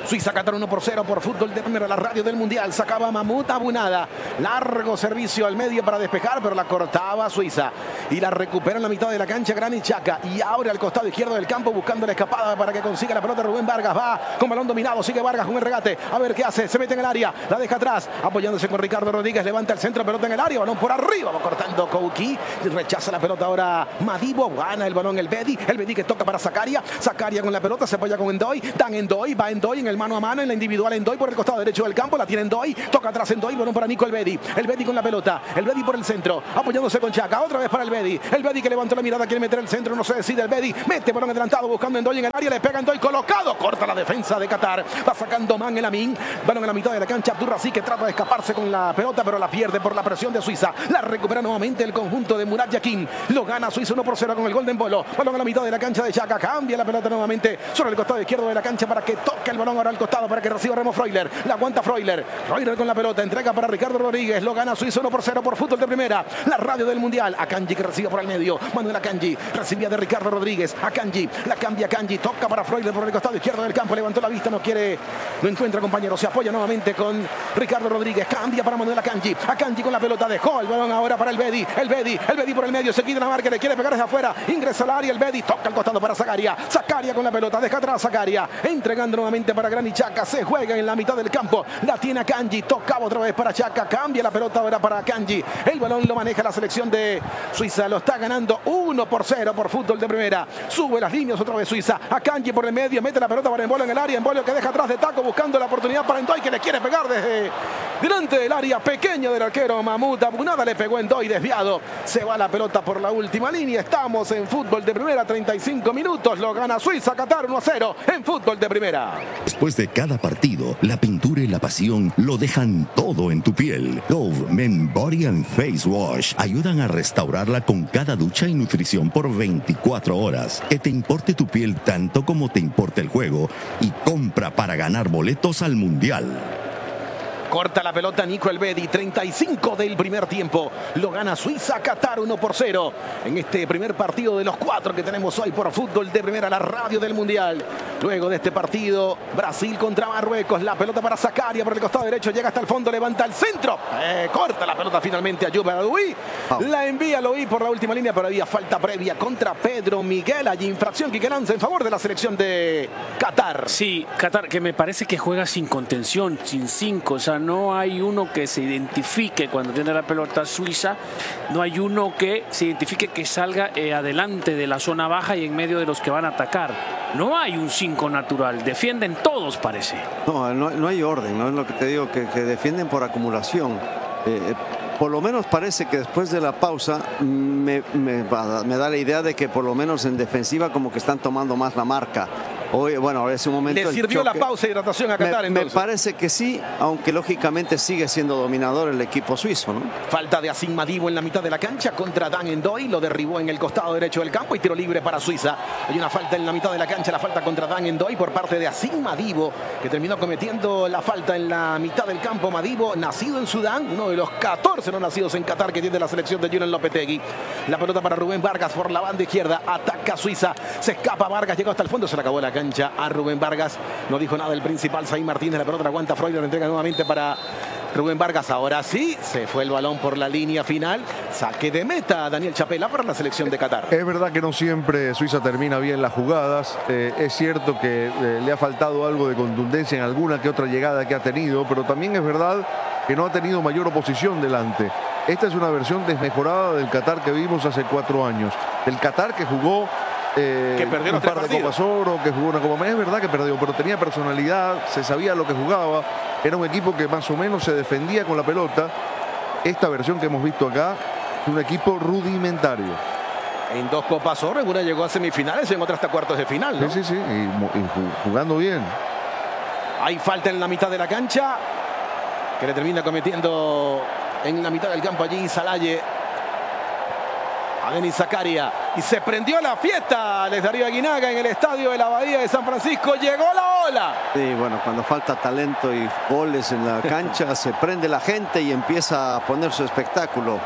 Speaker 1: Suiza, Qatar 1-0 por fútbol de primera, la radio del Mundial. Sacaba Mahmoud Abunada. Largo servicio al medio para despejar, pero la cortaba Suiza. Y la recupera en la mitad de la cancha Granit Xhaka. Y abre al costado izquierdo del campo buscando la escapada para que consiga la pelota Rubén Vargas. Va con balón dominado. Sigue Vargas con el regate. A ver qué hace. Se mete en el área. La deja atrás. Apoyándose con Ricardo Rodríguez. Levanta el centro. Pelota en el área. Balón por arriba. Va cortando Kouki. Rechaza la pelota ahora Madibo. Gana el balón el Bedi. El Bedi que toca para Zakaria. Zakaria con la pelota. Se apoya con Endoy. Dan Endoy. Va Endoy en el mano a mano. En la individual Endoy por el costado derecho del campo. La tiene Endoy. Toca atrás Endoy. Balón para Nico el Bedi. El Bedi con la pelota. El Bedi por el centro. Apoyándose con Xhaka. Otra vez para el Bedi. El Bedi que levantó la mirada. Quiere meter el centro. No se decide el Bedi. Mete balón adelantado buscando Endoy en el área. Le pega Endoy colocado. Corta la defensa de Qatar. Va sacando Man el Amin. Balón en la mitad de la cancha. Abdurrazi que trata de escaparse con la pelota, pero la pierde por la presión de Suiza. La recupera nuevamente el conjunto de Murat Yakin. Lo gana Suiza 1-0 con el gol de Embolo. Balón a la mitad de la cancha de Xhaka. Cambia la pelota nuevamente sobre el costado izquierdo de la cancha para que toque el balón ahora al costado para que reciba Remo Freuler. La aguanta Freuler. Freuler con la pelota. Entrega para Ricardo Rodríguez. Lo gana Suiza 1-0 por fútbol de primera. La radio del Mundial. Akanji que recibe por el medio. Manuel Akanji. Recibía de Ricardo Rodríguez. Akanji. La cambia Akanji. Toca para Freuler por el costado izquierdo del campo. Levantó la vista. No quiere. No encuentra compañero. Se apoya nuevamente con Ricardo Rodríguez. Cambia para Manuel Akanji. Akanji con la pelota. Dejó el balón ahora para el Bedi. El Bedi por el medio. Se quita la marca. Le quiere pegar desde afuera. Ingresa al área. El Bedi toca al costado para Zakaria. Zakaria con la pelota. Deja atrás Zakaria. Entregando nuevamente para Granit Xhaka. Se juega en la mitad del campo. La tiene Akanji. Tocaba otra vez para Xhaka. Cambia la pelota ahora para Akanji. El balón lo maneja la selección de Suiza. Lo está ganando 1-0 por fútbol de primera. Sube las líneas otra vez Suiza. Akanji por el medio. Mete la pelota para Embolo en el área. Embolo que deja atrás de taco buscando la oportunidad para Endoy que le quiere pegar desde delante del área pequeña del arquero Mahmoud Abunada. Le pegó Endoy desviado. Se va la pelota por la última línea. Estamos en fútbol de primera. 35 minutos. Lo gana Suiza. Qatar 1-0 en fútbol de primera.
Speaker 7: Después de cada partido, la pintura y la pasión lo dejan todo en tu piel. Dove Men Body and Face Wash ayudan a restaurarla con cada ducha y nutrición por 24 horas. Que te importe tu piel tanto como te importa el juego y compra para ganar boletos al Mundial.
Speaker 1: Corta la pelota Nico el Bedi, 35 del primer tiempo. Lo gana Suiza, Qatar 1-0. En este primer partido de los 4 que tenemos hoy por fútbol de primera, la radio del Mundial. Luego de este partido, Brasil contra Marruecos. La pelota para Zakaria por el costado derecho. Llega hasta el fondo, levanta el centro. Corta la pelota finalmente a Ayub Aloui. La envía Aloui por la última línea, pero había falta previa contra Pedro Miguel. Allí infracción Quique Lanza en favor de la selección de Qatar.
Speaker 4: Sí, Qatar que me parece que juega sin contención, sin 5. O sea, no hay uno que se identifique cuando tiene la pelota Suiza, no hay uno que se identifique que salga adelante de la zona baja y en medio de los que van a atacar. No hay un 5 natural, defienden todos parece.
Speaker 3: No hay orden, no es lo que te digo, que defienden por acumulación. Por lo menos parece que después de la pausa me da la idea de que por lo menos en defensiva como que están tomando más la marca. Hoy, bueno, es un momento.
Speaker 1: ¿Le sirvió la pausa y hidratación a Qatar entonces?
Speaker 3: Me parece que sí, aunque lógicamente sigue siendo dominador el equipo suizo, ¿no?
Speaker 1: Falta de Asim Madibo en la mitad de la cancha contra Dan Endoy. Lo derribó en el costado derecho del campo y tiro libre para Suiza. Hay una falta en la mitad de la cancha, la falta contra Dan Endoy por parte de Asim Madibo, que terminó cometiendo la falta en la mitad del campo. Madibo, nacido en Sudán, uno de los 14 no nacidos en Qatar que tiene la selección de Julen Lopetegui. La pelota para Rubén Vargas por la banda izquierda. Ataca Suiza. Se escapa Vargas, llegó hasta el fondo, se le acabó la cancha a Rubén Vargas. No dijo nada el principal Zayn Martínez. La pelota la aguanta Freud, la entrega nuevamente para Rubén Vargas. Ahora sí, se fue el balón por la línea final. Saque de meta a Daniel Chapela para la selección de Qatar.
Speaker 2: Es verdad que no siempre Suiza termina bien las jugadas. Es cierto que le ha faltado algo de contundencia en alguna que otra llegada que ha tenido, pero también es verdad que no ha tenido mayor oposición delante. Esta es una versión desmejorada del Qatar que vimos hace 4 años. El Qatar que jugó
Speaker 1: que perdió
Speaker 2: un par de Copas Oro, que jugó una Copa. Es verdad que perdió, pero tenía personalidad, se sabía lo que jugaba. Era un equipo que más o menos se defendía con la pelota. Esta versión que hemos visto acá es un equipo rudimentario.
Speaker 1: En 2 Copas Oro, en una llegó a semifinales y en otra hasta cuartos de final, ¿no?
Speaker 2: Sí, y jugando bien.
Speaker 1: Hay falta en la mitad de la cancha que le termina cometiendo en la mitad del campo allí Salaye a Denis Zakaria. Y se prendió la fiesta les Darío Aguinaga en el estadio de la Abadía de San Francisco. Llegó la ola.
Speaker 3: Sí, bueno, cuando falta talento y goles en la cancha, se prende la gente y empieza a poner su espectáculo.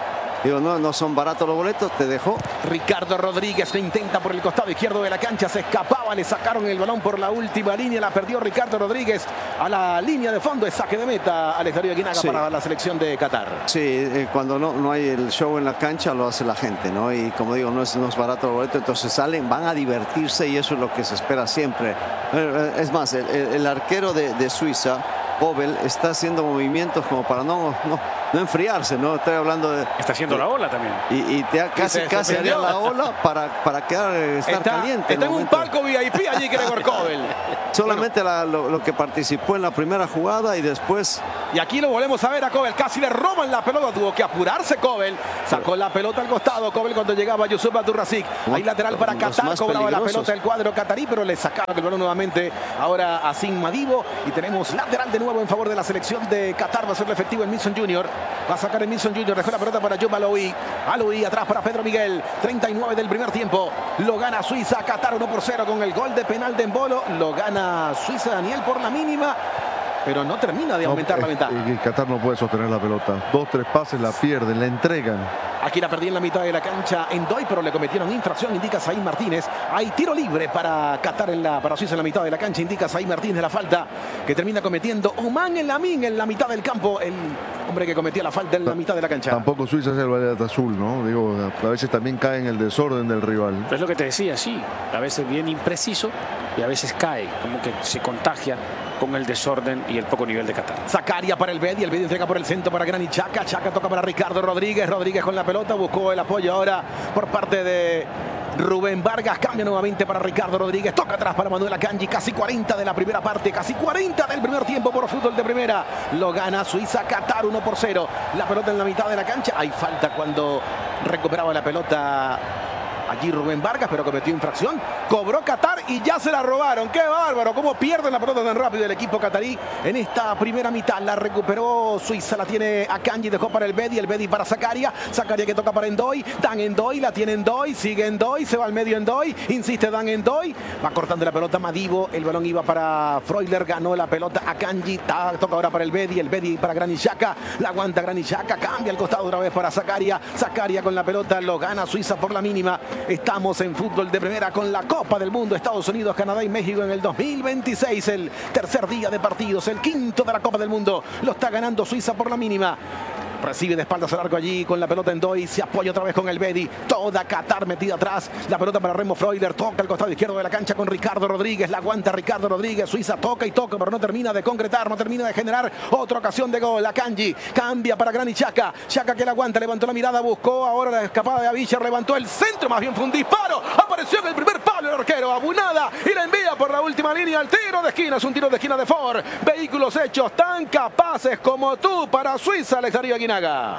Speaker 3: Digo, no son baratos los boletos, te dejó.
Speaker 1: Ricardo Rodríguez lo intenta por el costado izquierdo de la cancha, se escapaba, le sacaron el balón por la última línea, la perdió Ricardo Rodríguez a la línea de fondo, es saque de meta Alex Darío Aguinaga para la selección de Qatar.
Speaker 3: Sí, cuando no hay el show en la cancha lo hace la gente, ¿no? Y como digo, no es barato el boleto, entonces salen, van a divertirse y eso es lo que se espera siempre. Es más, el arquero de Suiza, Pobel, está haciendo movimientos como para no enfriarse, ¿no? Estoy hablando de...
Speaker 4: Está haciendo la ola también.
Speaker 3: Y casi haría la ola para estar caliente.
Speaker 1: Está en un palco VIP allí, Gregor Kobel.
Speaker 3: Solamente lo que participó en la primera jugada y después...
Speaker 1: Y aquí lo volvemos a ver a Kobel, casi le roban la pelota, tuvo que apurarse Kobel, sacó la pelota al costado, Kobel cuando llegaba Yusuf Abdurrazik, ahí lateral para Qatar, cobraba la pelota el cuadro catarí, pero le sacaba el balón nuevamente ahora a Sim Madibo, y tenemos lateral de nuevo en favor de la selección de Qatar, va a ser efectivo el Milson Jr., va a sacar el Milson Jr., dejó la pelota para Job Aloui atrás para Pedro Miguel, 39 del primer tiempo, lo gana Suiza, Qatar 1-0 con el gol de penal de Embolo, lo gana Suiza, Daniel, por la mínima, pero no termina de aumentar la ventaja.
Speaker 2: Y Qatar no puede sostener la pelota. 2-3 pases, la pierden, la entregan.
Speaker 1: Aquí la perdí en la mitad de la cancha Ndoye, pero le cometieron infracción, indica Said Martínez. Hay tiro libre para Qatar, para Suiza en la mitad de la cancha, indica Said Martínez de la falta que termina cometiendo Oman Elamin en la mitad del campo. El hombre que cometía la falta en la mitad de la cancha.
Speaker 2: Tampoco Suiza es el Valladolid azul, ¿no? Digo, a veces también cae en el desorden del rival.
Speaker 4: Es lo que te decía, sí. A veces bien impreciso y a veces cae, como que se contagia con el desorden y el poco nivel de Qatar.
Speaker 1: Zakaria para el Bedi entrega por el centro para Granit Xhaka, Xhaka toca para Ricardo Rodríguez con la pelota, buscó el apoyo ahora por parte de Rubén Vargas, cambia nuevamente para Ricardo Rodríguez, toca atrás para Manuel Akanji, casi 40 de la primera parte, casi 40 del primer tiempo por fútbol de primera, lo gana Suiza, Qatar 1-0, la pelota en la mitad de la cancha, hay falta cuando recuperaba la pelota allí Rubén Vargas, pero cometió infracción, cobró Qatar y ya se la robaron. ¡Qué bárbaro! ¿Cómo pierden la pelota tan rápido el equipo catarí en esta primera mitad? La recuperó Suiza, la tiene Akanji, dejó para el Bedi para Zakaria que toca para Ndoye, Dan Ndoye, la tiene Ndoye, sigue Ndoye, se va al medio Ndoye, insiste Dan Ndoye, va cortando la pelota Madibo, el balón iba para Freuler, ganó la pelota Akanji, toca ahora para el Bedi para Granit Xhaka, la aguanta Granit Xhaka, cambia al costado otra vez para Zakaria con la pelota, lo gana Suiza por la mínima. Estamos en fútbol de primera con la Copa del Mundo, Estados Unidos, Canadá y México en el 2026, el tercer día de partidos, el quinto de la Copa del Mundo, lo está ganando Suiza por la mínima. Recibe de espaldas al arco allí con la pelota Ndoye, se apoya otra vez con el Bedi, toda Qatar metida atrás, la pelota para Remo Freuler, toca al costado izquierdo de la cancha con Ricardo Rodríguez, la aguanta Ricardo Rodríguez, Suiza toca y toca, pero no termina de concretar, no termina de generar otra ocasión de gol. Akanji cambia para Granit Xhaka, que la aguanta, levantó la mirada, buscó ahora la escapada de Avisher, levantó el centro, más bien fue un disparo, apareció en el primer palo el arquero Abunada y la envía por la última línea al tiro de esquina, es un tiro de esquina de Ford, vehículos hechos tan capaces como tú para Suiza, Alex Darío Aguinaga.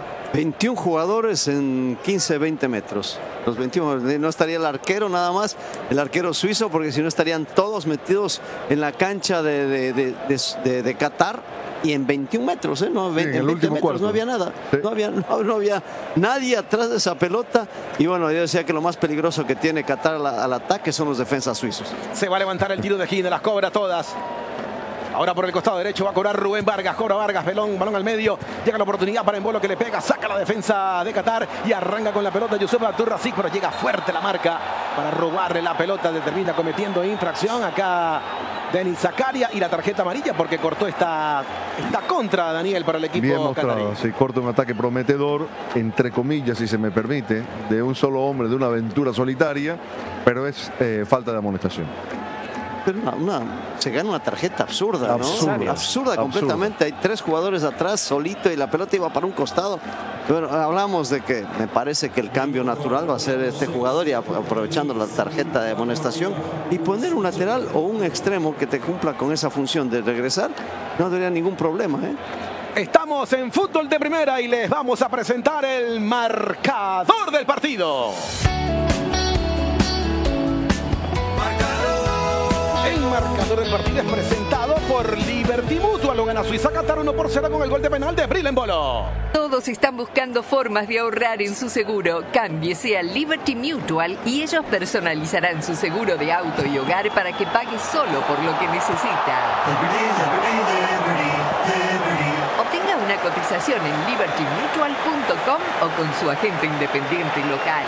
Speaker 3: 21 jugadores en 15-20 metros. Los 21, no estaría el arquero nada más, el arquero suizo, porque si no estarían todos metidos en la cancha de Qatar y en 21 metros, ¿eh? No,
Speaker 2: sí,
Speaker 3: en 20 metros cuarto. No había nada, sí. no había nadie atrás de esa pelota y bueno, yo decía que lo más peligroso que tiene Qatar al ataque son los defensas suizos.
Speaker 1: Se va a levantar el tiro de esquina, las cobra todas. Ahora por el costado derecho va a cobrar Rubén Vargas, cobra Vargas, balón al medio, llega la oportunidad para Embolo que le pega, saca la defensa de Qatar y arranca con la pelota Yusuf Abdurrazik, pero llega fuerte la marca para robarle la pelota, termina cometiendo infracción acá Denis Zakaria y la tarjeta amarilla porque cortó esta contra, Daniel, para el equipo catarí.
Speaker 2: Sí, corta un ataque prometedor, entre comillas, si se me permite, de un solo hombre, de una aventura solitaria, pero es falta de amonestación.
Speaker 3: Pero se gana una tarjeta absurda, ¿no? Absurda completamente. Hay 3 jugadores atrás, solito, y la pelota iba para un costado. Pero hablamos de que me parece que el cambio natural va a ser este jugador y aprovechando la tarjeta de amonestación y poner un lateral o un extremo que te cumpla con esa función de regresar, no tendría ningún problema, ¿eh?
Speaker 1: Estamos en fútbol de primera y les vamos a presentar el marcador del partido. El marcador del partido es presentado por Liberty Mutual. Lo gana Suiza, Qatar 1-0 con el gol de penal de Bril Embolo.
Speaker 5: Todos están buscando formas de ahorrar en su seguro. Cámbiese a Liberty Mutual y ellos personalizarán su seguro de auto y hogar para que pague solo por lo que necesita. Obtenga una cotización en libertymutual.com o con su agente independiente local.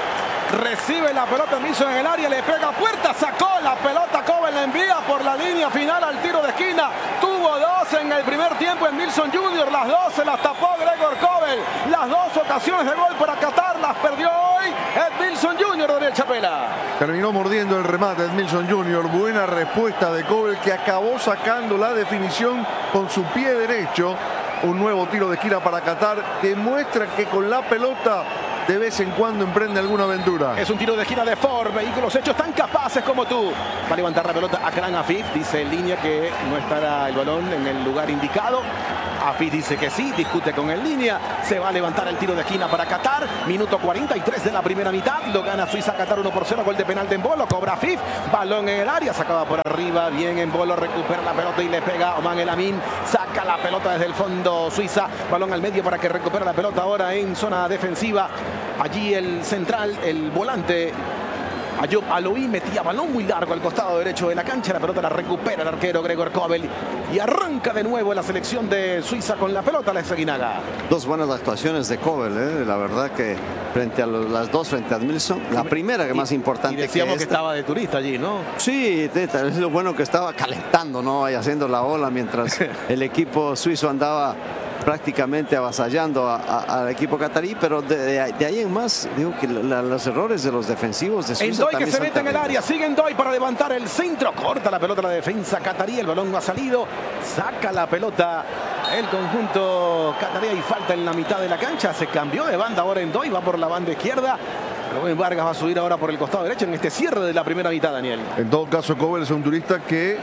Speaker 1: Recibe la pelota Milson en el área, le pega a puerta, sacó la pelota, Cobel la envía por la línea final al tiro de esquina. Tuvo dos en el primer tiempo en Milson Jr., las dos se las tapó Gregor Cobel. Las dos ocasiones de gol para Qatar las perdió hoy Edmilson Jr. Daniel Chapela.
Speaker 2: Terminó mordiendo el remate Edmilson Jr. Buena respuesta de Cobel, que acabó sacando la definición con su pie derecho. Un nuevo tiro de esquina para Qatar, que muestra que con la pelota de vez en cuando emprende alguna aventura.
Speaker 1: Es un tiro de esquina de Ford, vehículos hechos tan capaces como tú. Va a levantar la pelota Akram Afif, dice en línea que no estará el balón en el lugar indicado. Afif dice que sí, discute con el línea. Se va a levantar el tiro de esquina para Qatar. Minuto 43 de la primera mitad. Lo gana Suiza Qatar 1-0. Gol de penal de Embolo. Cobra Afif. Balón en el área. Sacaba por arriba. Bien Embolo. Recupera la pelota y le pega Oman El Amin. Saca la pelota desde el fondo Suiza. Balón al medio para que recupere la pelota ahora en zona defensiva. Allí el central, el volante Ayub Aloui metía balón muy largo al costado derecho de la cancha. La pelota la recupera el arquero Gregor Kobel y arranca de nuevo la selección de Suiza con la pelota. La Esaguinaga.
Speaker 3: Dos buenas actuaciones de Kobel, la verdad que frente a las dos, frente a Edmilson. La primera que más importante.
Speaker 1: Y decíamos que estaba de turista allí, ¿no?
Speaker 3: Sí, es lo bueno que estaba calentando, ¿no? Y haciendo la ola mientras el equipo suizo andaba prácticamente avasallando al equipo catarí, pero de ahí en más, digo que los errores de los defensivos de Suiza
Speaker 1: Endoy que se mete en el área, sigue Endoy para levantar el centro, corta la pelota la defensa catarí, el balón no ha salido, saca la pelota el conjunto catarí y falta en la mitad de la cancha, se cambió de banda ahora Endoy, va por la banda izquierda. Rubén Vargas va a subir ahora por el costado derecho en este cierre de la primera mitad, Daniel.
Speaker 2: En todo caso, Kobel es un turista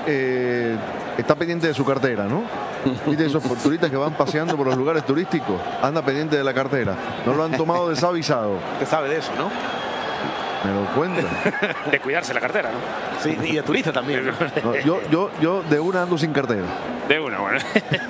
Speaker 2: que está pendiente de su cartera, ¿no? ¿Viste esos turistas que van paseando por los lugares turísticos? Anda pendiente de la cartera. No lo han tomado desavisado.
Speaker 1: Usted sabe de eso, ¿no?
Speaker 2: Me lo cuentan.
Speaker 4: De cuidarse la cartera, ¿no?
Speaker 1: Sí, y de turista también.
Speaker 2: No, yo de una ando sin cartera.
Speaker 4: De una, bueno.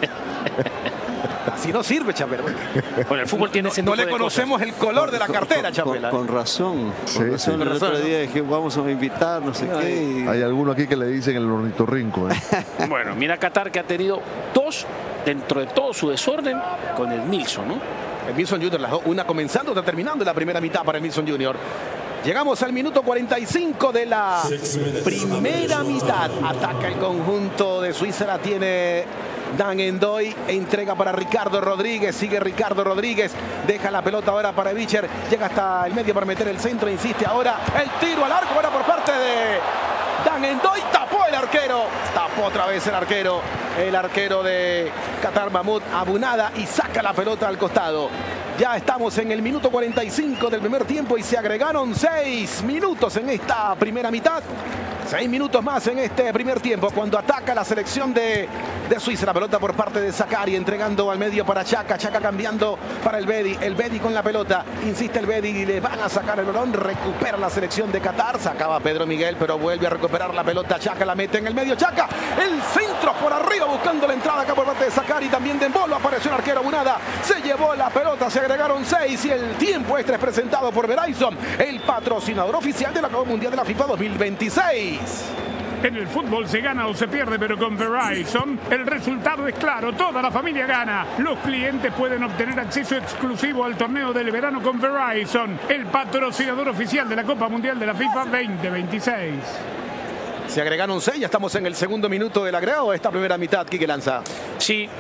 Speaker 1: Así no sirve, Chapela.
Speaker 4: Bueno, el fútbol tiene ese
Speaker 1: No
Speaker 4: tipo
Speaker 1: le
Speaker 4: de
Speaker 1: conocemos el color de la cartera, Chapela.
Speaker 3: Con razón.
Speaker 2: Sí,
Speaker 3: Con razón.
Speaker 2: sí.
Speaker 3: El otro día dije, vamos a invitar, no sé qué.
Speaker 2: Hay alguno aquí que le dicen el ornitorrinco.
Speaker 4: Bueno, mira Qatar que ha tenido dos dentro de todo su desorden con Edmilson, ¿no?
Speaker 1: Edmilson Jr., las dos, una comenzando, otra terminando la primera mitad para Edmilson Jr. Llegamos al minuto 45 de la primera mitad. Ataca el conjunto de Suiza, la tiene Dan Endoy, entrega para Ricardo Rodríguez, sigue Ricardo Rodríguez, deja la pelota ahora para Bicher, llega hasta el medio para meter el centro, insiste ahora, el tiro al arco, ahora por parte de Dan Endoy, tapó el arquero, tapó otra vez el arquero de Qatar, Mahmoud Abunada, y saca la pelota al costado. Ya estamos en el minuto 45 del primer tiempo y se agregaron 6 minutos en esta primera mitad. 6 minutos más en este primer tiempo cuando ataca la selección de Suiza. La pelota por parte de Zakari, entregando al medio para Chaka. Chaka cambiando para el Bedi con la pelota. Insiste el Bedi y le van a sacar el balón. Recupera la selección de Qatar. Sacaba Pedro Miguel, pero vuelve a recuperar la pelota. Chaka la mete en el medio. Chaka, el centro por arriba buscando la entrada acá por parte de Zakari. También de Embolo apareció el arquero Abunada. Se llevó la pelota, se agregaron 6 y el tiempo extra es presentado por Verizon, el patrocinador oficial de la Copa Mundial de la FIFA 2026.
Speaker 6: En el fútbol se gana o se pierde, pero con Verizon el resultado es claro, toda la familia gana. Los clientes pueden obtener acceso exclusivo al torneo del verano con Verizon, el patrocinador oficial de la Copa Mundial de la FIFA 2026.
Speaker 1: Se agregaron 6, ya estamos en el segundo minuto del agregado de esta primera mitad. Quique Lanza.
Speaker 4: Sí,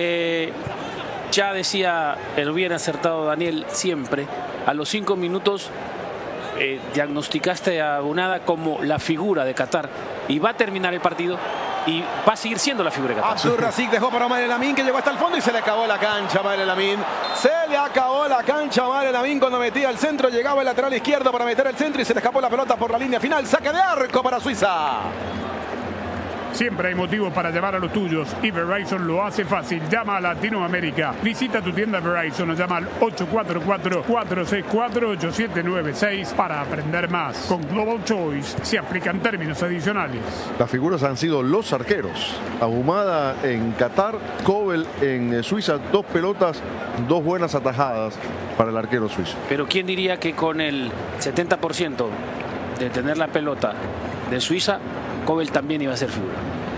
Speaker 4: ya decía el bien acertado Daniel siempre, a los 5 minutos diagnosticaste a Abunada como la figura de Qatar y va a terminar el partido y va a seguir siendo la figura de Qatar.
Speaker 1: Abdur Razik dejó para Omar El Amin, que llegó hasta el fondo y se le acabó la cancha a Omar El Amin. Se le acabó la cancha a Omar El Amin cuando metía el centro, llegaba el lateral izquierdo para meter el centro y se le escapó la pelota por la línea final. Saque de arco para Suiza.
Speaker 6: Siempre hay motivos para llamar a los tuyos y Verizon lo hace fácil. Llama a Latinoamérica. Visita tu tienda Verizon o llama al 844-464-8796 para aprender más. Con Global Choice se aplican términos adicionales.
Speaker 2: Las figuras han sido los arqueros. Ahumada en Qatar, Kobel en Suiza. 2 pelotas, 2 buenas atajadas para el arquero suizo.
Speaker 4: Pero ¿quién diría que con el 70% de tener la pelota de Suiza, Kobel también iba a ser figura?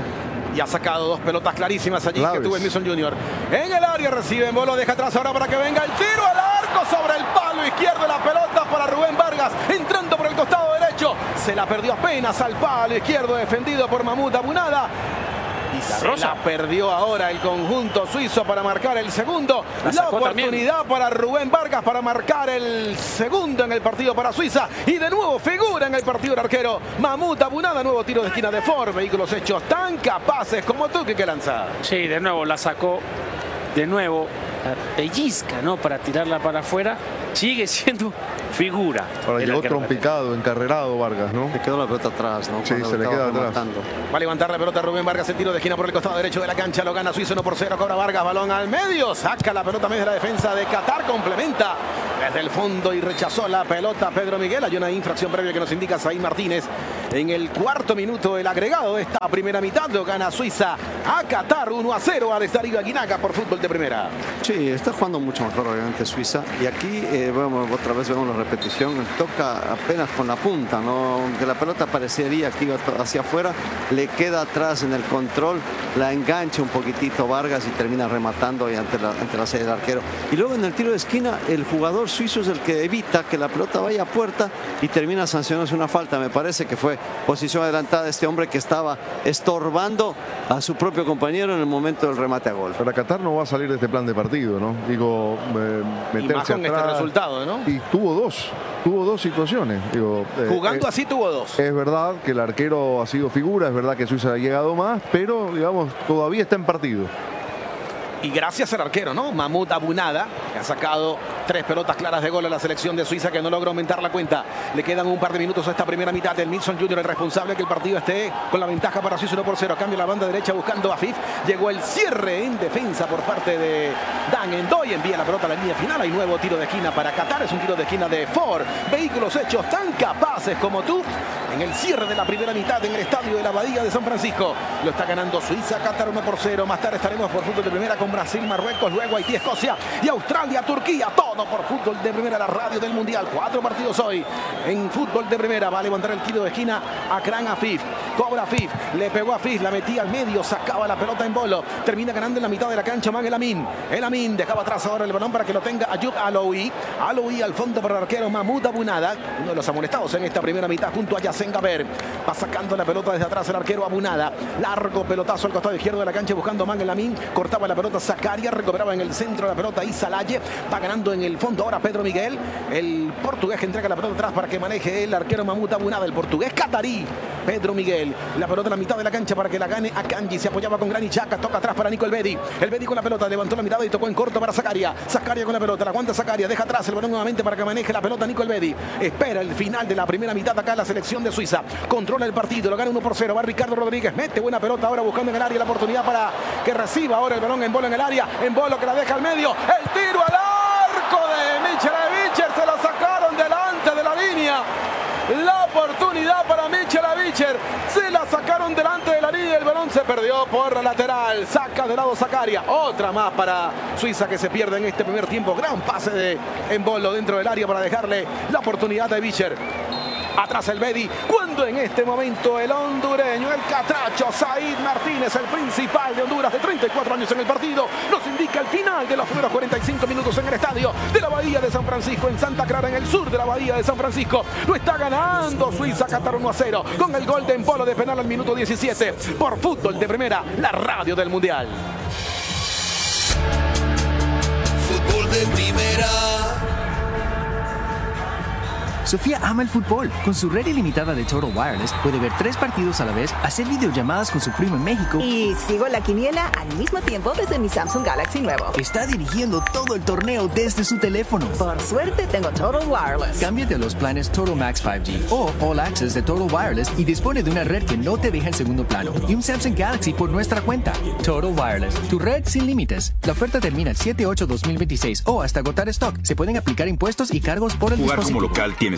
Speaker 1: Y ha sacado 2 pelotas clarísimas allí
Speaker 2: Claves.
Speaker 1: que tuvo el Milson Junior. En el área recibe Embolo, deja atrás ahora para que venga el tiro al arco sobre el palo izquierdo. La pelota para Rubén Vargas, entrando por el costado derecho. Se la perdió apenas al palo izquierdo, defendido por Mahmoud Abunada. Y se la perdió ahora el conjunto suizo para marcar el segundo. La oportunidad para Rubén Vargas para marcar el segundo en el partido para Suiza. Y de nuevo figura en el partido el arquero Mahmoud Abunada. Nuevo tiro de esquina de Ford. Vehículos hechos tan capaces como tú que lanza.
Speaker 4: Sí, de nuevo la sacó. De nuevo, pellizca, ¿no? Para tirarla para afuera. Sigue siendo figura.
Speaker 2: Ahora llegó trompicado, encarrerado Vargas, ¿no?
Speaker 3: Le quedó la pelota atrás, ¿no?
Speaker 2: Sí,
Speaker 3: Cuando
Speaker 2: se le queda atrás.
Speaker 3: rematando.
Speaker 1: Va a levantar la pelota Rubén Vargas, el tiro de esquina por el costado derecho de la cancha, lo gana Suiza 1-0, cobra Vargas, balón al medio, saca la pelota medio de la defensa de Qatar, complementa desde el fondo y rechazó la pelota Pedro Miguel. Hay una infracción previa que nos indica Saín Martínez. En el 4º minuto el agregado de esta primera mitad lo gana Suiza a Qatar 1-0 al Estadio Aguinaga por fútbol de primera.
Speaker 3: Sí, está jugando mucho mejor obviamente Suiza. Y aquí otra vez vemos la repetición. Toca apenas con la punta, ¿no? Aunque la pelota parecería que iba hacia afuera, le queda atrás en el control, la engancha un poquitito Vargas y termina rematando y ante la serie del arquero. Y luego en el tiro de esquina el jugador suizo es el que evita que la pelota vaya a puerta y termina sancionándose una falta. Me parece que fue posición adelantada de este hombre que estaba estorbando a su propio compañero en el momento del remate a gol.
Speaker 2: Para Qatar no va a salir de este plan de partido, ¿no? Digo, meterse
Speaker 1: y más con
Speaker 2: atrás.
Speaker 1: este resultado, ¿no?
Speaker 2: Y tuvo dos situaciones. Digo,
Speaker 1: jugando así tuvo 2.
Speaker 2: Es verdad que el arquero ha sido figura, es verdad que Suiza ha llegado más, pero digamos, todavía está en partido.
Speaker 1: Y gracias al arquero, ¿no? Mahmoud Abunada, que ha sacado 3 pelotas claras de gol a la selección de Suiza, que no logra aumentar la cuenta. Le quedan un par de minutos a esta primera mitad del Milson Junior, el responsable que el partido esté con la ventaja para Suiza 1-0. Cambio la banda derecha buscando a Afif. Llegó el cierre en defensa por parte de Dan Endoy. Envía la pelota a la línea final. Hay nuevo tiro de esquina para Qatar. Es un tiro de esquina de Ford. Vehículos hechos tan capaces como tú. En el cierre de la primera mitad en el estadio de la Abadía de San Francisco. Lo está ganando Suiza, Qatar 1-0. Más tarde estaremos por fútbol de primera con Brasil, Marruecos, luego Haití, Escocia y Australia, Turquía. Todo por fútbol de primera, la radio del mundial. 4 partidos hoy en fútbol de primera. Va a levantar el tiro de esquina Akran Afif. Cobra Afif, le pegó a Afif, la metía al medio, sacaba la pelota en Embolo. Termina ganando en la mitad de la cancha Man El Amin. El Amin dejaba atrás ahora el balón para que lo tenga Ayub Aloui. Aloui al fondo para el arquero Mahmoud Abunada, uno de los amonestados en esta primera mitad junto a Yassen Gaber. Va sacando la pelota desde atrás el arquero Abunada. Largo pelotazo al costado izquierdo de la cancha buscando Man El Amin. Cortaba la pelota Zakaria, recuperaba en el centro la pelota Isalaye. Va ganando en el fondo ahora Pedro Miguel. El portugués que entrega la pelota atrás para que maneje el arquero Mahmoud Abunada. El portugués catarí Pedro Miguel. La pelota en la mitad de la cancha para que la gane Akanji. Se apoyaba con Granit Xhaka. Toca atrás para Nico El Bedi. El Bedi con la pelota levantó la mirada y tocó en corto para Zakaria. Zakaria con la pelota. La aguanta Zakaria. Deja atrás el balón nuevamente para que maneje la pelota Nico El Bedi. Espera el final de la primera mitad acá la selección de Suiza. Controla el partido. Lo gana 1-0. Va Ricardo Rodríguez. Mete buena pelota ahora buscando en el área la oportunidad para que reciba ahora el balón Embolo en el área. Embolo que la deja al medio. El tiro al arco de Michel. Se la sacaron delante de la línea. La oportunidad para Michel se la sacaron delante de la línea y el balón se perdió por la lateral. Saca de lado Zakaria. Otra más para Suiza que se pierde en este primer tiempo. Gran pase de Embolo dentro del área para dejarle la oportunidad de Vicher. Atrás el Bedi, cuando en este momento el hondureño, el catracho Said Martínez, el principal de Honduras de 34 años en el partido, nos indica el final de los primeros 45 minutos en el estadio de la Bahía de San Francisco, en Santa Clara, en el sur de la Bahía de San Francisco. Lo está ganando Suiza, Qatar 1-0, con el gol de Embolo de penal al minuto 17, por fútbol de primera, la radio del mundial.
Speaker 8: Fútbol de primera.
Speaker 9: Sofía ama el fútbol. Con su red ilimitada de Total Wireless puede ver 3 partidos a la vez, hacer videollamadas con su primo en México
Speaker 10: y sigo la quiniela al mismo tiempo desde mi Samsung Galaxy nuevo.
Speaker 9: Está dirigiendo todo el torneo desde su teléfono.
Speaker 10: Por suerte tengo Total Wireless.
Speaker 9: Cámbiate a los planes Total Max 5G o All Access de Total Wireless y dispone de una red que no te deja en segundo plano y un Samsung Galaxy por nuestra cuenta. Total Wireless, tu red sin límites. La oferta termina el 7/8/2026 o hasta agotar stock. Se pueden aplicar impuestos y cargos por el dispositivo.
Speaker 11: Jugar como local tiene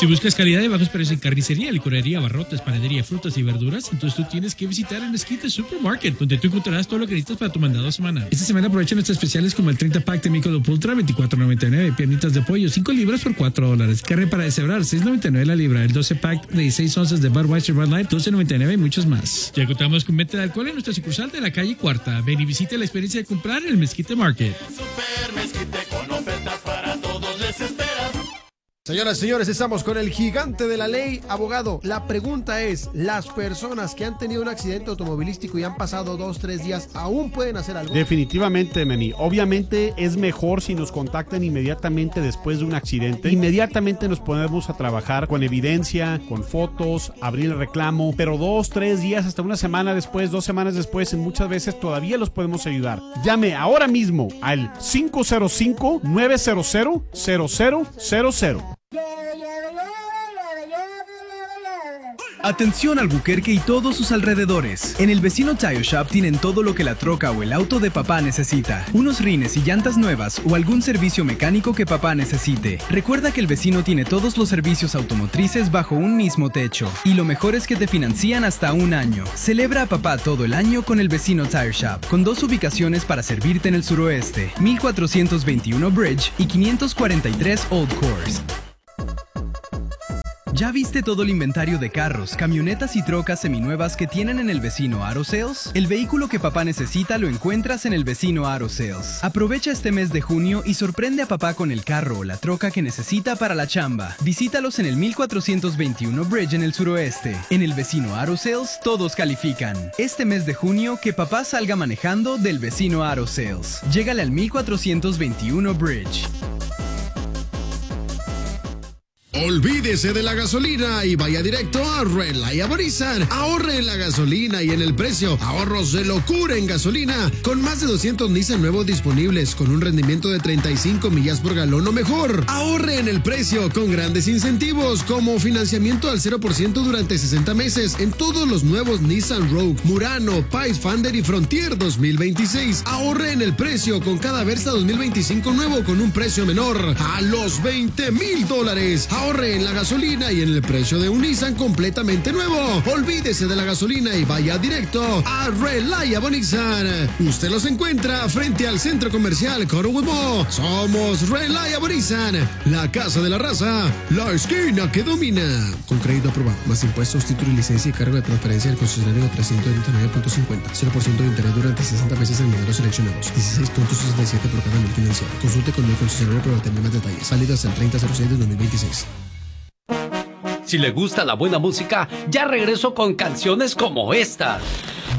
Speaker 12: Si buscas calidad de bajos precios en carnicería, licorería, abarrotes, panadería, frutas y verduras, entonces tú tienes que visitar el Mezquite Supermarket, donde tú encontrarás todo lo que necesitas para tu mandado semana. Esta semana aprovecha nuestros especiales como el 30-pack de Michelob Ultra, $24.99, piernitas de pollo, 5 libras por $4, carne para deshebrar, $6.99 la libra, el 12-pack de 16 onzas de Budweiser Bud Light, $12.99 y muchos más. Ya contamos con venta de alcohol en nuestra sucursal de la calle Cuarta. Ven y visita la experiencia de comprar en el Mezquite Market.
Speaker 8: Super Mezquite con ofertas para todos les espera.
Speaker 13: Señoras y señores, estamos con el gigante de la ley, abogado. La pregunta es, ¿las personas que han tenido un accidente automovilístico y han pasado 2-3 días aún pueden hacer algo?
Speaker 14: Definitivamente, Meni. Obviamente es mejor si nos contactan inmediatamente después de un accidente. Inmediatamente nos ponemos a trabajar con evidencia, con fotos, abrir el reclamo, pero 2-3 días, hasta una semana después, 2 semanas después, muchas veces todavía los podemos ayudar. Llame ahora mismo al 505-900-0000.
Speaker 15: Atención Albuquerque y todos sus alrededores. En el Vecino Tire Shop tienen todo lo que la troca o el auto de papá necesita. Unos rines y llantas nuevas o algún servicio mecánico que papá necesite. Recuerda que el vecino tiene todos los servicios automotrices bajo un mismo techo. Y lo mejor es que te financian hasta 1 año. Celebra a papá todo el año con el Vecino Tire Shop, con 2 ubicaciones para servirte en el suroeste. 1421 Bridge y 543 Old Course. ¿Ya viste todo el inventario de carros, camionetas y trocas seminuevas que tienen en el Vecino Auto Sales? El vehículo que papá necesita lo encuentras en el Vecino Auto Sales. Aprovecha este mes de junio y sorprende a papá con el carro o la troca que necesita para la chamba. Visítalos en el 1421 Bridge en el suroeste. En el Vecino Auto Sales todos califican. Este mes de junio que papá salga manejando del Vecino Auto Sales. Llégale al 1421 Bridge.
Speaker 16: Olvídese de la gasolina y vaya directo a Reliable Nissan. Ahorre en la gasolina y en el precio. Ahorros de locura en gasolina. Con más de 200 Nissan nuevos disponibles, con un rendimiento de 35 millas por galón o mejor. Ahorre en el precio con grandes incentivos, como financiamiento al 0% durante 60 meses en todos los nuevos Nissan Rogue, Murano, Pathfinder y Frontier 2026. Ahorre en el precio con cada Versa 2025 nuevo con un precio menor a los $20,000. Ahorre en la gasolina y en el precio de un Nissan completamente nuevo. Olvídese de la gasolina y vaya directo a Reliable Nissan. Usted los encuentra frente al centro comercial Corwood Mall. Somos Reliable Nissan, la casa de la raza, la esquina que domina. Con crédito aprobado, más impuestos, título y licencia y cargo de transferencia del concesionario de 339.50. 0% de interés durante 60 meses en modelos seleccionados. 16.67 por cada mil financiado. Consulte con el concesionario para obtener más detalles. Válido hasta el 30/06 de 2026.
Speaker 17: Si le gusta la buena música, ya regreso con canciones como esta.